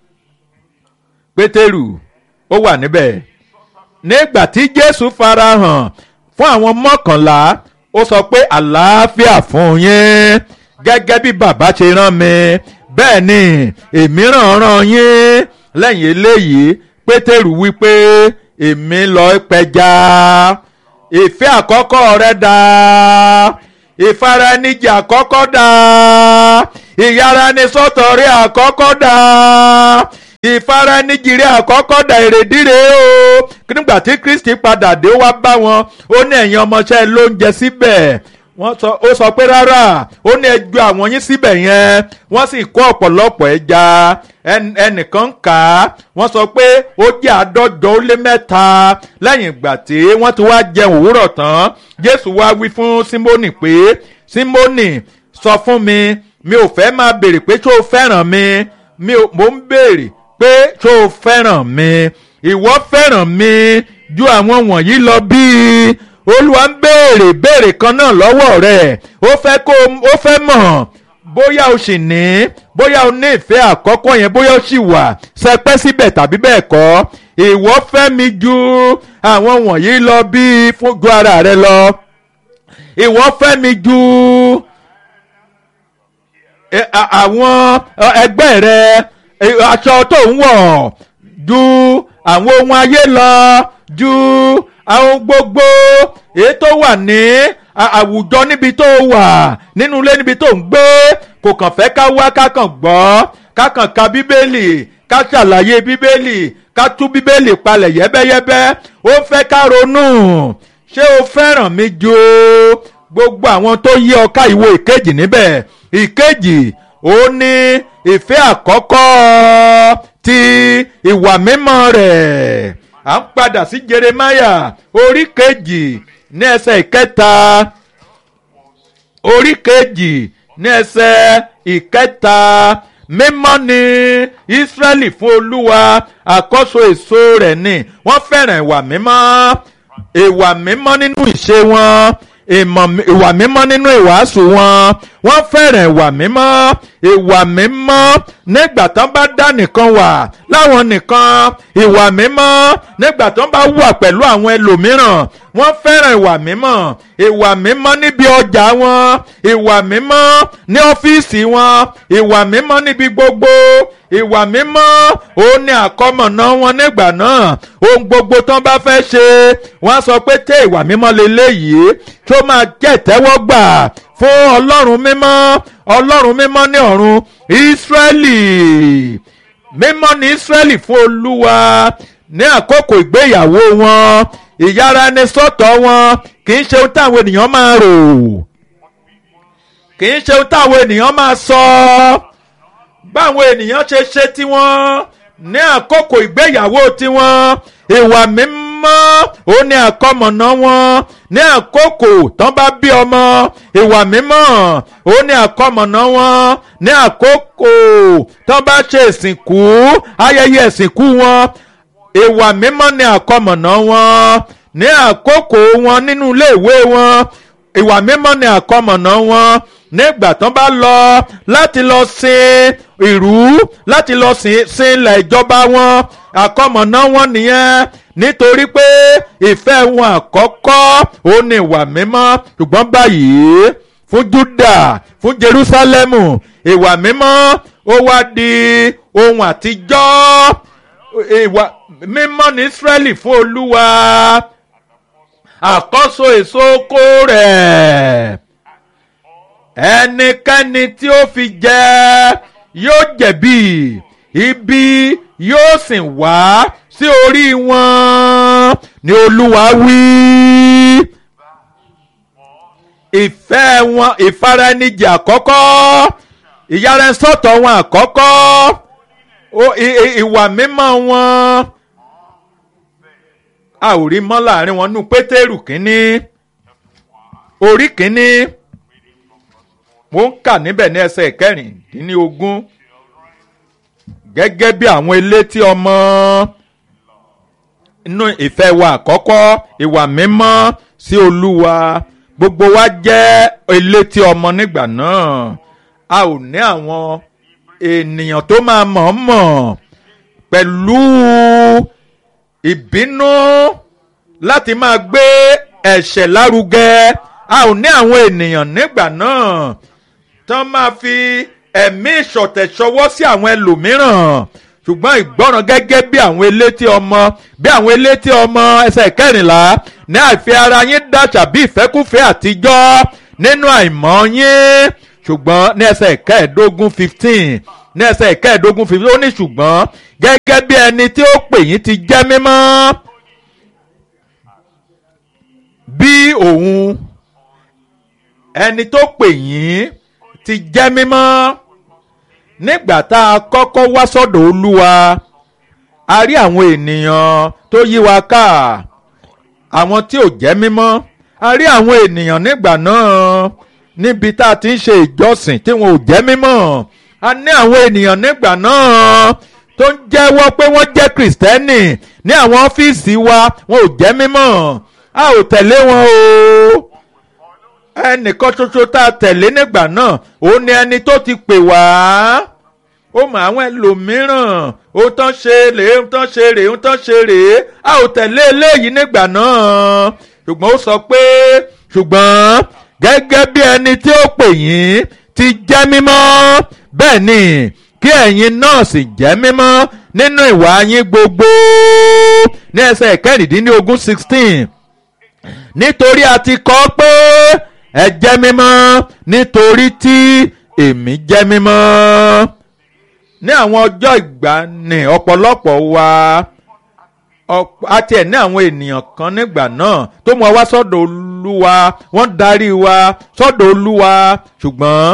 Pétérù ó wà níbẹ̀. nígbà tí Jésù farahàn fún àwọn mọ́kànlá, ó sọ pé àlàáfíà fún yín, gẹ́gẹ́ bí bàbá ṣe rán mi bẹ́ẹ̀ ni èmi ràn rán yín. lẹ́yìn eléyìí Pétérù wí pé èmi lọ pẹja. ìfẹ́ àkọ́kọ́ rẹ dà, ìfaraẹnijì àkọ́kọ́ dà ìyaraẹnisọ́tọ̀ rẹ̀ àkọ́kọ́ dà ìfaraẹnijì rẹ̀ àkọ́kọ́ dà èrèdí rẹ̀ o nígbà tí Kristi padà dé wá bá wọn ó ní ẹ̀yin ọmọọṣẹ́ lóúnjẹ síbẹ̀ wọ́n sọ ó sọ pé rárá ó ní ẹ ju àwọn yín síbẹ̀ yẹn wọ́n sì kó ọ̀pọ̀lọpọ̀ ẹja ẹnìkan ń kà á wọ́n sọ pé ó jẹ́ àádọ́jọ ó lé mẹ́ta lẹ́yìn ìgbà tí wọ́n ti wá jẹun òwúrọ̀ tán Jésù wá wí fún Símónì pé Símónì sọ fún mi mi ò fẹ́ máa béèrè pé ṣó o fẹ́ràn mi mi ò mò ń béèrè pé ṣó o fẹ́ràn mi ìwọ fẹ́ràn mi ju àwọn wọ̀nyí lọ bíi Olúwa ń béèrè béèrè kan náà lọ́wọ́ rẹ̀ ó fẹ́ kó ó fẹ́ mọ̀ bóyá o sì ní bóyá o ní ìfẹ́ àkọ́kọ́ yẹn bóyá o sì wà sẹpẹ́ síbẹ̀ tàbí bẹ́ẹ̀ kọ́ ìwọ fẹ́ mi ju àwọn wọ̀nyí lọ bíi fún ju ara rẹ lọ ìwọ fẹ́ mi ju àwọn ẹgbẹ́ rẹ aṣọ tó ń wọ̀ ju àwọn ohun ayé lọ ju àwọn gbogbo èyí tó wà ní àwùjọ níbi tó wà nínú ilé níbi tó ń gbé kò kàn fẹ́ ká wá ká kàn gbọ́ ká kàn ka bíbélì ká ṣàlàyé bíbélì ká tú bíbélì palẹ̀ yẹ́bẹ́yẹ́bẹ́ ó fẹ́ ká ronú ṣé o fẹ́ràn mi ju gbogbo àwọn tó yí ọ ká ìwo ìkejì níbẹ̀ ìkejì ó ní ìfẹ́ àkọ́kọ́ ti ìwà mímọ́ rẹ̀ à ń padà sí Jeremáyà orí kejì ní ẹsẹ̀ ìkẹta orí kejì ní ẹsẹ̀ ìkẹta mímọ́ ni Ísírẹ́lì fún Olúwa àkọ́so èso rẹ̀ ni wọ́n fẹ́ràn ìwà mímọ́ ìwà mímọ́ nínú ìṣe wọn ìwà mímọ́ nínú ìwàásù wọn wọ́n fẹ́ràn ìwà mímọ́ ìwà mímọ́ nígbà tán bá dá nìkan wà láwọn nìkan ìwà mímọ́ nígbà tán bá wà pẹ̀lú àwọn ẹlòmíràn wọ́n fẹ́ràn ìwà mímọ́ ìwà mímọ́ níbi ọjà wọn ìwà mímọ́ ní ọ́fíìsì wọn ìwà mímọ́ níbi gbogbo ìwà mímọ́ òun ni àkọmọ̀nà wọn nígbà náà ohun gbogbo tán bá fẹ́ ṣe wọ́n sọ pé tẹ́ ìwà mímọ́ leléyìí tó máa jẹ́ ìtẹ́wọ́gbà fún ọlọ́run mímọ́ ọlọ́run mímọ́ ní ọ̀run Ísírẹ́lì mímọ́ ní Ísírẹ́lì fún Olúwa ní àkókò ìgbéyàwó wọn ìyára ẹni sọ́tọ̀ wọn kì í ṣe ohun táwọn ènìyàn máa rò kì í ṣe ohun táwọn ènìyàn máa sọ báwọn ènìyàn ṣe ṣe tiwọn ní àkókò ìgbéyàwó tiwọn ìwà mímọ́ ó ní àkọmọ̀nà wọn ní àkókò tán bá bí ọmọ ìwà mímọ́ ó ní àkọmọ̀nà wọn ní àkókò tán bá ṣe ìsìnkú ayẹyẹ ìsìnkú wọn ìwà mímọ́ ní àkọmọ̀nà wọn ní àkókò wọn nínú iléèwé wọn ìwà mímọ́ ní àkọmọ̀nà wọn nígbà tán bá lọ láti lọ sin ìrú láti lọ sin ilẹ̀ ìjọba wọn àkọmọ̀nà wọn nìyẹn nítorí pé ìfẹ́ wọn àkọ́kọ́ ó ní ìwà mímọ́ ṣùgbọ́n báyìí fún Júdà fún Jerúsálẹ́mù ìwà mímọ́ ó wá di ohun àtijọ́ ìwà mímọ́ ní Ísírẹ́lì fún Olúwa àkọ́so èso oko rẹ̀ ẹnikẹ́ni tí ó fi jẹ yóò jẹ̀bi ibi yóò sì wá sí orí wọn ni Olúwa wí. ìfẹ́ wọn ìfaraẹnijì àkọ́kọ́ ìyaraẹnisọ́tọ̀ wọn àkọ́kọ́ ìwà mímọ́ wọn a ò rí mọ́ láàrin wọn nú Pétérù kínní orí kínní mo ń kà níbẹ̀ ní ẹsẹ̀ kẹrìndínlógún gẹ́gẹ́ bí àwọn elétí ọmọ inú ìfẹ́ wa àkọ́kọ́ ìwà mímọ́ sí Olúwa gbogbo wa jẹ́ elétí ọmọ nígbà náà a ò ní àwọn ènìyàn tó máa mọ̀ọ́mọ̀ pẹ̀lú ìbínú láti máa gbé ẹ̀ṣẹ̀ lárugẹ a ò ní àwọn ènìyàn nígbà náà tán máa fi ẹ̀mí ìṣọ̀tẹ̀ ṣọwọ́ sí àwọn ẹlòmíràn ṣùgbọ́n ìgbọ́ràn gẹ́gẹ́ bí àwọn elétí ọmọ bí àwọn elétí ọmọ ẹsẹ̀ kẹrìnlá ní àìfi ara yín dàṣà bí ìfẹ́kúfẹ̀ẹ́ àtijọ́ nínú àìmọ̀ yín ṣùgbọ́n ní ẹsẹ̀ kẹẹ̀ẹ́dógún fifteen ní ẹsẹ̀ kẹẹ̀ẹ́dógún fifteen ó ní ṣùgbọ́n gẹ́gẹ́ bí ẹni tí ó pè yín ti jẹ́ mímọ́ bí òun ẹni tó pè yín ti jẹ́ mímọ́ nígbà tá a kọ́kọ́ wá sọ́dọ̀ Olúwa a rí àwọn ènìyàn tó yí wa ká àwọn tí ò jẹ́ mímọ́ a rí àwọn ènìyàn nígbà náà níbi tá a ti ń ṣe ìjọsìn tí wọn ò jẹ́ mímọ́ a ní àwọn ènìyàn nígbà náà tó ń jẹ́wọ́ pé wọ́n jẹ́ kìrìsìtẹ́nì ní àwọn ọ́fíìsì wa wọn ò jẹ́ mímọ́ a ò tẹ̀lé wọn o ẹnìkan ṣoṣo tá a tẹ̀lé nígbà náà òun ni ẹni tó ti pè wá ó mọ àwọn ẹlòmíràn ó tán ṣe rèé ó tán ṣe rèé ó tán ṣe rèé a ò tẹ̀lé eléyìí nígbà náà ṣùgbọ́n ó sọ pé ṣùgbọ́n gẹ́gẹ́ bí ẹni tí ó pè yín ti jẹ́ mímọ́ bẹ́ẹ̀ ni kí ẹ̀yin náà sì jẹ́ mímọ́ nínú ìwà yín gbogbo ní ẹsẹ̀ kẹrìndínlógún sixteen nítorí a ti kọ pé ẹ jẹ́ mímọ́ nítorí tí èmi jẹ́ mímọ́. ní àwọn ọjọ́ ìgbàanì ọ̀pọ̀lọpọ̀ wa àti ẹ̀ ní àwọn ènìyàn kan nígbà náà tó mú wa wá sọ́dọ̀ Olúwa wọ́n darí wa sọ́dọ̀ Olúwa ṣùgbọ́n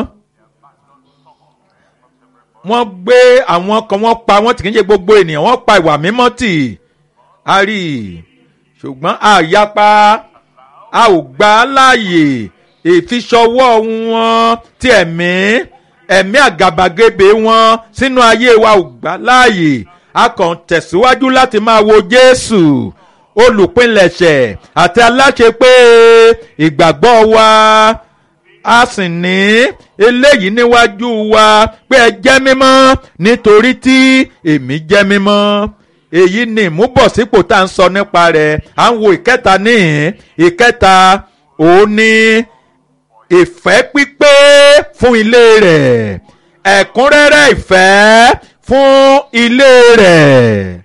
wọ́n gbé àwọn kan wọ́n pa wọ́n tì kí n ṣe gbogbo ènìyàn wọ́n pa ìwà mímọ́ tì á rí i ṣùgbọ́n a yapa a ò gbà á láàyè ìfiṣọwọ́ wọn ti ẹ̀mí ẹ̀mí àgàbàgebè wọn sínú ayé wa ò gbà láàyè a kàn tẹ̀síwájú láti máa wo Jésù olùpilẹ̀ṣẹ̀ àti aláṣẹ pé ìgbàgbọ́ wa a sì ní eléyìí níwájú wa pé ẹ jẹ́ mímọ́ nítorí tí èmi jẹ́ mímọ́ èyí ni ìmúbọ̀sípò tá à ń sọ nípa rẹ̀ à ń wo ìkẹta níhìn ìkẹta òun ní ìfẹ́ pípé fún ilé rẹ̀ ẹ̀kúnrẹ́rẹ́ ìfẹ́ fún ilé rẹ̀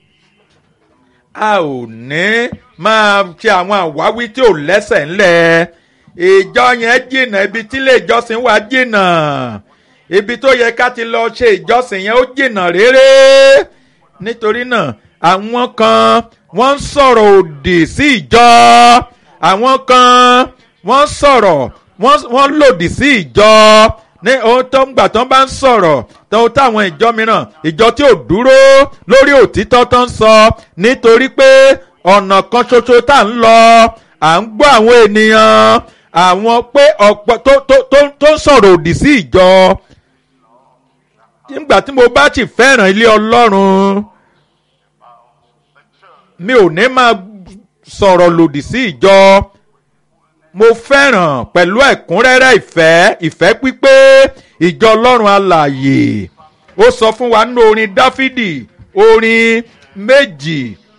a ò ní máa ṣe àwọn àwáwí tí ò lẹ́sẹ̀ ńlẹ̀ ìjọ yẹn jìnnà ibi tí ilé ìjọsìn wa jìnnà ibi tó yẹ ká ti lọ ṣe ìjọsìn yẹn ó jìnnà réré nítorí náà àwọn kan wọ́n ń sọ̀rọ̀ òdì sí ìjọ àwọn kan wọ́n sọ̀rọ̀ wọ́n lòdì sí ìjọ ní ohun tó ń gbà tán bá ń sọ̀rọ̀ tó táwọn ìjọ mìíràn ìjọ tí ò dúró lórí òtítọ́ tó ń sọ nítorí pé ọ̀nà kan ṣoṣo tá à ń lọ à ń gbọ́ àwọn ènìyàn àwọn pé ọ̀pọ̀ tó tó tó tó ń sọ̀rọ̀ òdì sí ìjọ nígbà tí mo bá sì fẹ́ràn ilé Ọlọ́run mi ò ní máa sọ̀rọ̀ lòdì sí ìjọ mo fẹ́ràn pẹ̀lú ẹ̀kúnrẹ́rẹ́ ìfẹ́ ìfẹ́ pípé ìjọ Ọlọ́run alààyè ó sọ fún wa nínú orin Dáfídì orin méjì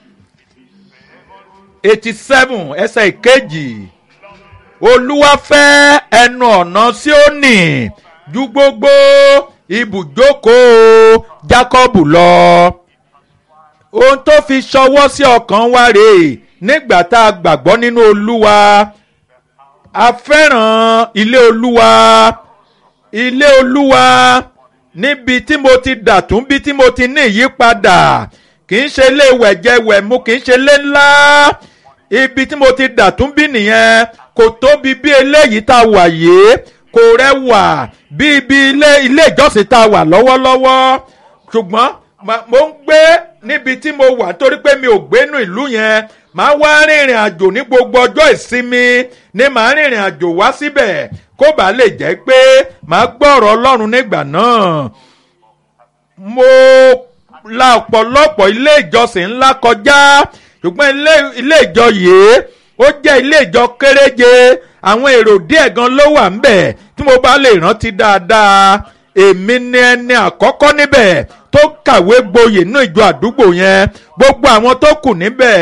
eighty seven ẹsẹ̀ ìkejì Olúwa fẹ́ ẹnu ọ̀nà Síónì ju gbogbo ibùjókòó Jákọ́bù lọ ohun tó fi ṣọwọ́ sí ọkàn wa rèé nígbà tá a gbàgbọ́ nínú Olúwa a fẹ́ràn ilé Olúwa ilé Olúwa níbi tí mo ti dàtún bí tí mo ti ní ìyípadà kì í ṣe ilé wẹ̀jẹwẹ̀mu kì í ṣe ilé ńlá ibi tí mo ti dàtún bí nìyẹn kò tóbi bí eléyìí tá a wà yìí kò rẹwà bí ibi ilé ilé ìjọsìn tá a wà lọ́wọ́lọ́wọ́ ṣùgbọ́n mo ń gbé níbi tí mo wà torí pé mi ò gbénú ìlú yẹn màá wá rìnrìn àjò ní gbogbo ọjọ́ ìsinmi ní màá rìnrìn àjò wá síbẹ̀ kó bàa lè jẹ́ pé màá gbọ́ ọ̀rọ̀ Ọlọ́run nígbà náà. mo la ọ̀pọ̀lọpọ̀ ilé ìjọsìn ńlá kọjá ṣùgbọ́n ilé ìjọ yìí ó jẹ́ ilé ìjọ kéréje àwọn èrò díẹ̀ gan ló wà ńbẹ̀ tí mo bá lè rántí dáadáa èmi ni ẹni àkọ́kọ́ níbẹ̀ tó kàwé gboyè nínú ìjọ àdúgbò yẹn gbogbo àwọn tó kù níbẹ̀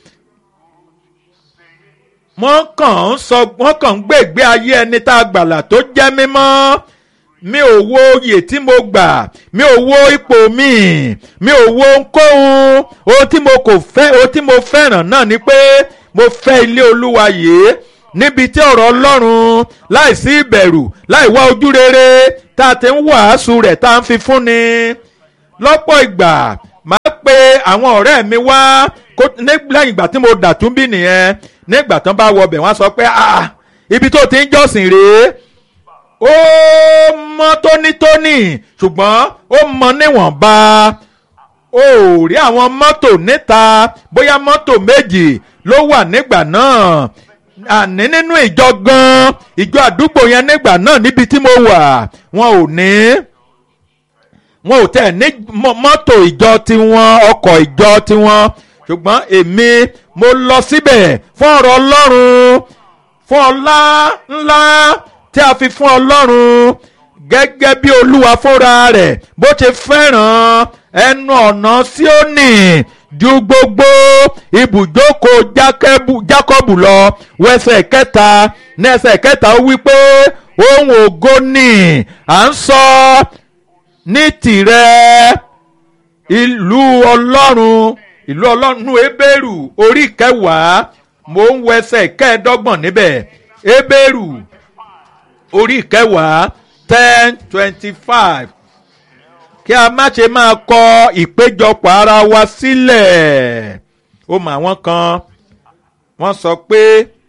wọ́n kàn ń sọ wọ́n kàn ń gbé ìgbé ayé ẹni tá a gbàlà tó jẹ́ mímọ́ mi ò wo oyè tí mo gbà mi ò wo ipò mi mi ò wo ohunkóhun ohun tí mo kò fẹ́ ohun tí mo fẹ́ràn náà ni pé mo fẹ́ ilé Olúwa yìí níbi tí ọ̀rọ̀ ọlọ́run láìsí ìbẹ̀rù láì wá ojú rere tá a ti ń wàásù rẹ̀ tá a ń fi fúnni lọ́pọ̀ ìgbà máa pe àwọn ọ̀rẹ́ mi wá lẹ́yìn ìgbà tí mo dàtún bí nìyẹn nígbà tán bá wọ ọbẹ̀ wọ́n sọ pé ah ibi tó ti ń jọ́sìn rèé ó mọ́ tónítóní ṣùgbọ́n ó mọ́ níwọ̀nba ó rí àwọn mọ́tò níta bóyá mọ́tò méjì ló wà nígbà náà àní nínú ìjọ gan ìjọ àdúgbò yẹn nígbà náà níbi tí mo wà wọn ò ní wọn ò tẹ̀ ní mọ́tò ìjọ tiwọn ọkọ̀ ìjọ tiwọn ṣùgbọ́n èmi mo lọ síbẹ̀ fún ọ̀rọ̀ Ọlọ́run fún ọlá ńlá tí a fi fún Ọlọ́run gẹ́gẹ́ bí Olúwa fúnra rẹ̀ bó ṣe fẹ́ràn ẹnu ọ̀nà Síónì ju gbogbo ibùjókòó Jákọ́bù lọ wẹsẹ̀ kẹta ní ẹsẹ̀ kẹta ó wí pé ohun ògo ni à ń sọ ní tìrẹ ìlú Ọlọ́run ìlú Ọlọ́run Hébérù orí kẹwàá mò ń wẹsẹ̀ kẹẹ̀ẹ́dọ́gbọ̀n níbẹ̀ Hébérù orí kẹwàá ten twenty five kí a má ṣe máa kọ ìpéjọpọ̀ ara wa sílẹ̀ ó mọ àwọn kan wọ́n sọ pé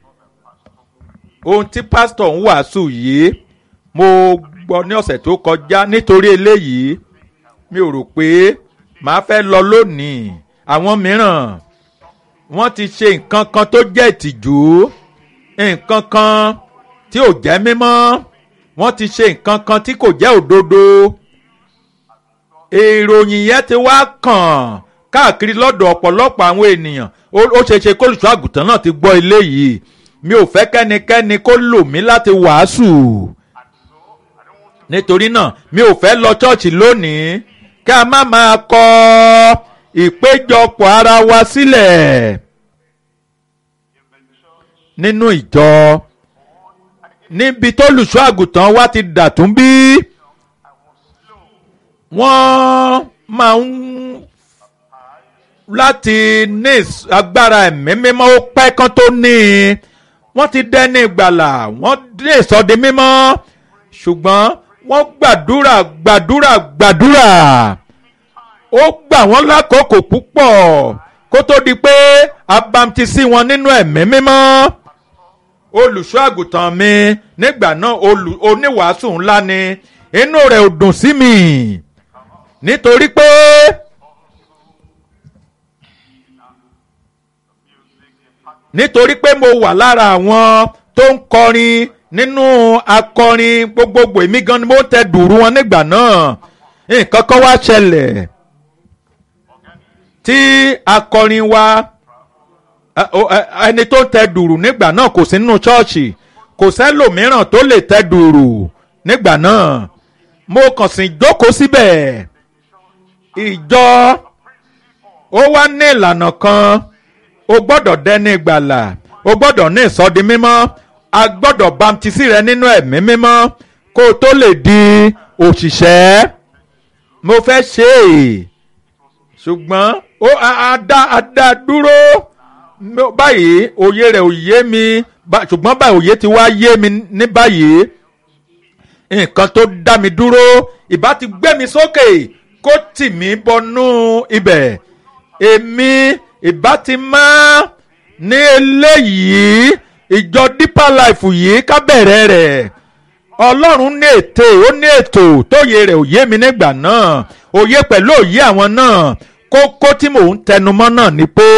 ohun tí pásítọ̀ ń wàásù yìí mo gbọ́ ní ọ̀sẹ̀ tó kọjá nítorí eléyìí mi ò rò pé màá fẹ́ lọ lónìí àwọn mìíràn wọ́n ti ṣe nǹkan kan tó jẹ́ ìtìjú nǹkan kan tí ò jẹ́ mímọ́ wọ́n ti ṣe nǹkan kan tí kò jẹ́ òdodo ìròyìn yẹn ti wá kàn káàkiri lọ́dọ̀ ọ̀pọ̀lọpọ̀ àwọn ènìyàn ó ṣe ṣe kólùṣọ́ àgùntàn náà ti gbọ́ eléyìí mi ò fẹ́ kẹ́nikẹ́ni kó lò mí láti wàásù nítorí náà mi ò fẹ́ lọ ṣọ́ọ̀ṣì lónìí kí a má máa kọ ìpéjọpọ̀ ara wa sílẹ̀ nínú ìjọ níbi tó lùṣọ́ àgùntàn wa ti dàtún bí wọ́n máa ń láti ní agbára ẹ̀mí mímọ́ ó pẹ́ kán tó ní i wọ́n ti dẹ́ni ìgbàlà wọ́n dé ìsọdi mímọ́ ṣùgbọ́n wọ́n gbàdúrà gbàdúrà gbàdúrà ó gbà wọ́n lákòókò púpọ̀ kó tó di pé a bamtísí wọn nínú ẹ̀mí mímọ́ olùṣọ́ àgùntàn mi nígbà náà oníwàásù ńlá ni inú rẹ̀ ò dùn sí mi nítorí pé nítorí pé mo wà lára àwọn tó ń kọrin nínú akọrin gbogbogbò èmi gan ni mo ń tẹ dùrú wọn nígbà náà nǹkan kan wá ṣẹlẹ̀ tí akọrin wa ẹni tó ń tẹ dùrù nígbà náà kò sí nínú ṣọ́ọ̀ṣì kò sẹ́lòmíràn tó lè tẹ dùrù nígbà náà mo kàn sí jókòó síbẹ̀ ìjọ ó wá ní ìlànà kan o gbọ́dọ̀ dẹ́ni ìgbàlà o gbọ́dọ̀ ní ìsọdi mímọ́ a gbọ́dọ̀ bamtísí rẹ nínú ẹ̀mí mímọ́ kó o tó lè di òṣìṣẹ́ mo fẹ́ ṣe é ṣùgbọ́n ó adá adá dúró báyìí òye rẹ̀ ò yé mi ṣùgbọ́n báyìí òye ti wá yé mi ní báyìí nǹkan tó dá mi dúró ìbá ti gbé mi sókè kó tì mí bọnú ibẹ̀ èmi ìbá ti máa ní eléyìí ìjọ Deeper Life yìí ká bẹ̀rẹ̀ rẹ̀ Ọlọ́run ní ète ó ní ètò tóye rẹ̀ òye mi nígbà náà òye pẹ̀lú òye àwọn náà kókó tí mò ń tẹnumọ́ náà ni pé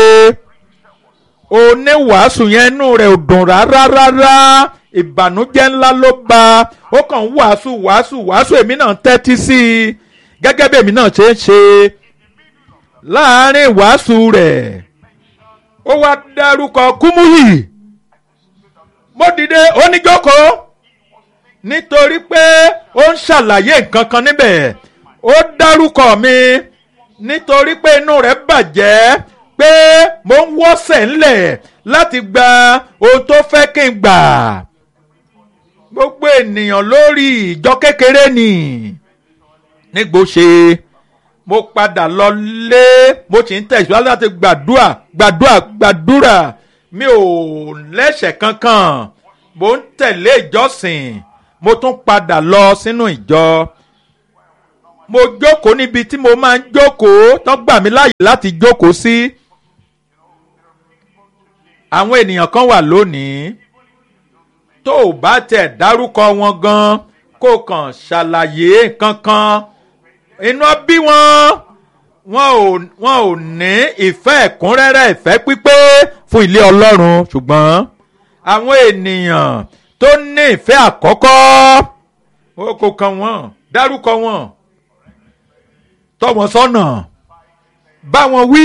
oníwàásù yẹn inú rẹ̀ ò dùn rárá rárá ìbànújẹ́ ńlá ló bá ó kàn ń wàásù wàásù wàásù èmi náà tẹ́tí sí i gẹ́gẹ́ bí èmi náà ṣe ń ṣe láàárín ìwàásù rẹ̀ ó wá dárúkọ Kúmúyì mo dìde oníjókòó nítorí pé ó ń ṣàlàyé nǹkan kan níbẹ̀ ó dárúkọ mi nítorí pé inú rẹ̀ bàjẹ́ pé mo ń wọ́sẹ̀ ńlẹ̀ láti gba ohun tó fẹ́ kí n gbà gbogbo ènìyàn lórí ìjọ kékeré ni nígbò ṣe mo padà lọ lé mo sì ń tẹ̀síwájú láti gbàdúrà gbàdúrà gbàdúrà mi ò lẹ́ṣẹ̀ kankan mo ń tẹ̀lé ìjọsìn mo tún padà lọ sínú ìjọ mo jókòó níbi tí mo máa ń jókòó tó gbà mí láàyè láti jókòó sí. àwọn ènìyàn kan wà lónìí tó o bá tẹ̀ dárúkọ wọn gan kó kàn ṣàlàyé kankan inú bí wọn wọn ò wọn ò ní ìfẹ́ ẹ̀kúnrẹ́rẹ́ ìfẹ́ pípé fún ilé Ọlọ́run ṣùgbọ́n àwọn ènìyàn tó ní ìfẹ́ àkọ́kọ́ ó kò kàn wọ́n dárúkọ wọn tọ́ wọn sọ́nà bá wọn wí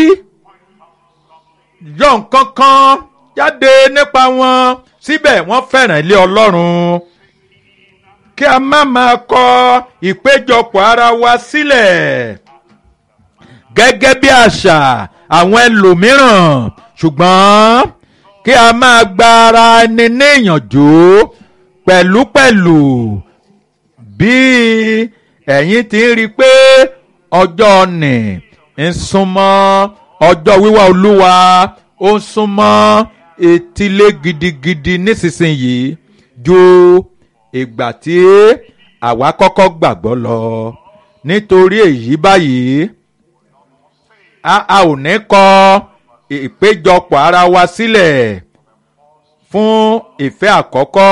yọ nǹkan kan jáde nípa wọn síbẹ̀ wọ́n fẹ́ràn ilé Ọlọ́run kí a má máa kọ ìpéjọpọ̀ ara wa sílẹ̀ gẹ́gẹ́ bí àṣà àwọn ẹlòmíràn ṣùgbọ́n kí a máa gba ara ẹni ní ìyànjú pẹ̀lúpẹ̀lú bí ẹ̀yin ti ń rí i pé ọjọ́ nì ń súnmọ́ ọjọ́ wíwá Olúwa ó ń súnmọ́ etílé gidigidi nísinsìnyí ju ìgbà tí àwa kọ́kọ́ gbàgbọ́ lọ nítorí èyí báyìí a a ò ní kọ ìpéjọpọ̀ ara wa sílẹ̀ fún ìfẹ́ àkọ́kọ́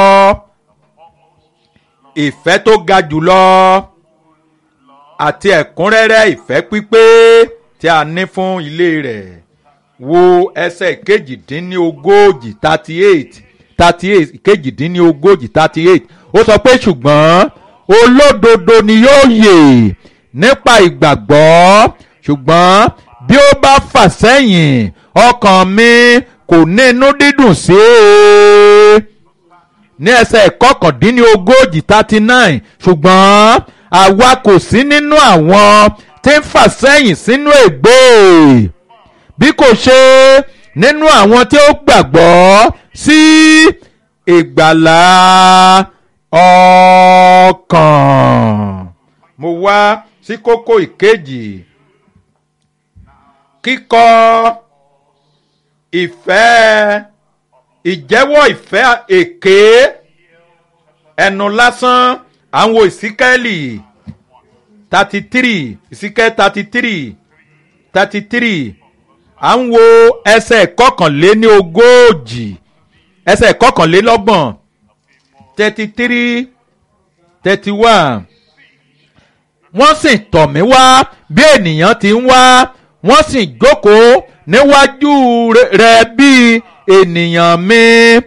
ìfẹ́ tó ga jùlọ àti ẹ̀kúnrẹ́rẹ́ ìfẹ́ pípé tí a ní fún ilé rẹ̀ wo ẹsẹ̀ kejìdínlógójì thirty eight thirty eight kejìdínlógójì thirty eight ó sọ pé ṣùgbọ́n olódodo ni yóò yè nípa ìgbàgbọ́ ṣùgbọ́n bí ó bá fà sẹ́yìn ọkàn mi kò ní inú dídùn sí i ní ẹsẹ̀ kọkàndínlógójì thirty nine ṣùgbọ́n àwa kò sí nínú àwọn tí ń fà sẹ́yìn sínú ègbé bí kò ṣe nínú àwọn tí ó gbàgbọ́ sí ìgbàlà ọkàn. mo wá sí kókó ìkejì kíkọ́ ìfẹ́ ìjẹ́wọ́ ìfẹ́ èké ẹnu lásán àwọn ìsíkẹ́lì thirty three ìsíkẹ́ thirty three thirty three à ń wo ẹsẹ̀ kọkànléní ogójì ẹsẹ̀ kọkànlélọ́gbọ̀n thirty three thirty one wọ́n sì tọ̀ mí wá bí ènìyàn ti ń wá wọ́n sì jókòó níwájú rẹ̀ bí ènìyàn mi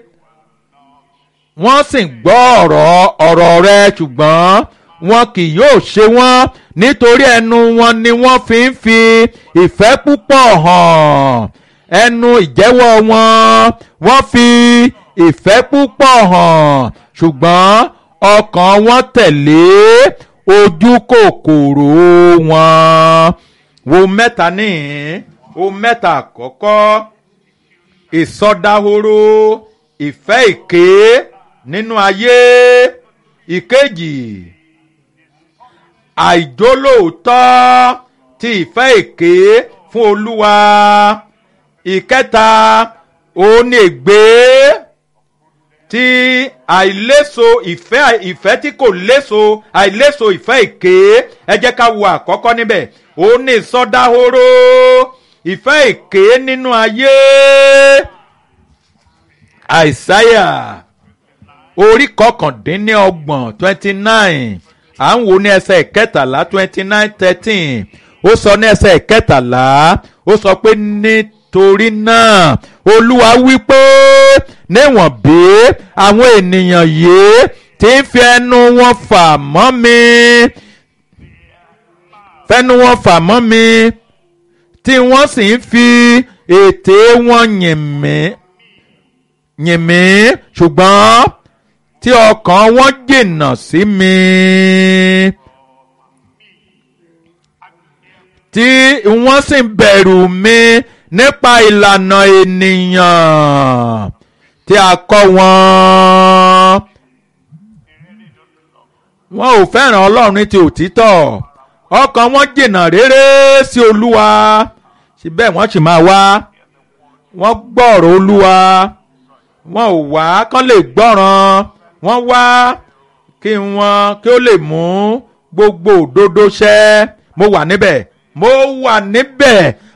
wọ́n sì gbọ́ ọ̀rọ̀ ọ̀rọ̀ rẹ̀ ṣùgbọ́n wọn kì yóò ṣe wọ́n nítorí ẹnu wọn ni wọ́n fi ń fi ìfẹ́ púpọ̀ hàn ẹnu ìjẹ́wọ́ wọn wọ́n fi ìfẹ́ púpọ̀ hàn ṣùgbọ́n ọkàn wọn tẹ̀lé ojú kòkòrò wọn. wo mẹ́ta níhìn wo mẹ́ta àkọ́kọ́ ìsọdahoro ìfẹ́ èké nínú ayé ìkejì àìjólóòótọ́ ti ìfẹ́ èké fún Olúwa ìkẹta òun ègbé ti àìléso ìfẹ́ ìfẹ́ tí kò léso àìléso ìfẹ́ èké ẹ jẹ́ ká wo àkọ́kọ́ níbẹ̀ òun ní ìsọdahoro ìfẹ́ èké nínú ayé àìsáyà orí kọkàndínlọ́gbọ̀n twenty nine à ń wo ní ẹsẹ̀ kẹtàlá twenty nine thirteen ó sọ ní ẹsẹ̀ kẹtàlá ó sọ pé nítorí náà Olúwa wí pé níwọ̀n bí àwọn ènìyàn yìí tí ń fi ẹnu wọn fà mọ́ mi fẹ́nu wọn fà mọ́ mi tí wọ́n sì ń fi ètè wọn yìn mí yìn mí ṣùgbọ́n tí ọkàn wọn jìnnà sí mi tí wọ́n sì bẹ̀rù mi nípa ìlànà ènìyàn tí a kọ́ wọn. Wọn ò fẹ́ràn Ọlọ́run ní ti òtítọ́ ọkàn wọn jìnnà réré sí Olúwa síbẹ̀ wọ́n sì máa wá wọ́n gbọ́ ọ̀rọ̀ Olúwa wọn ò wá kán lè gbọ́ràn wọ́n wá kí wọ́n kí ó lè mú gbogbo òdodo ṣẹ mo wà níbẹ̀ mo wà níbẹ̀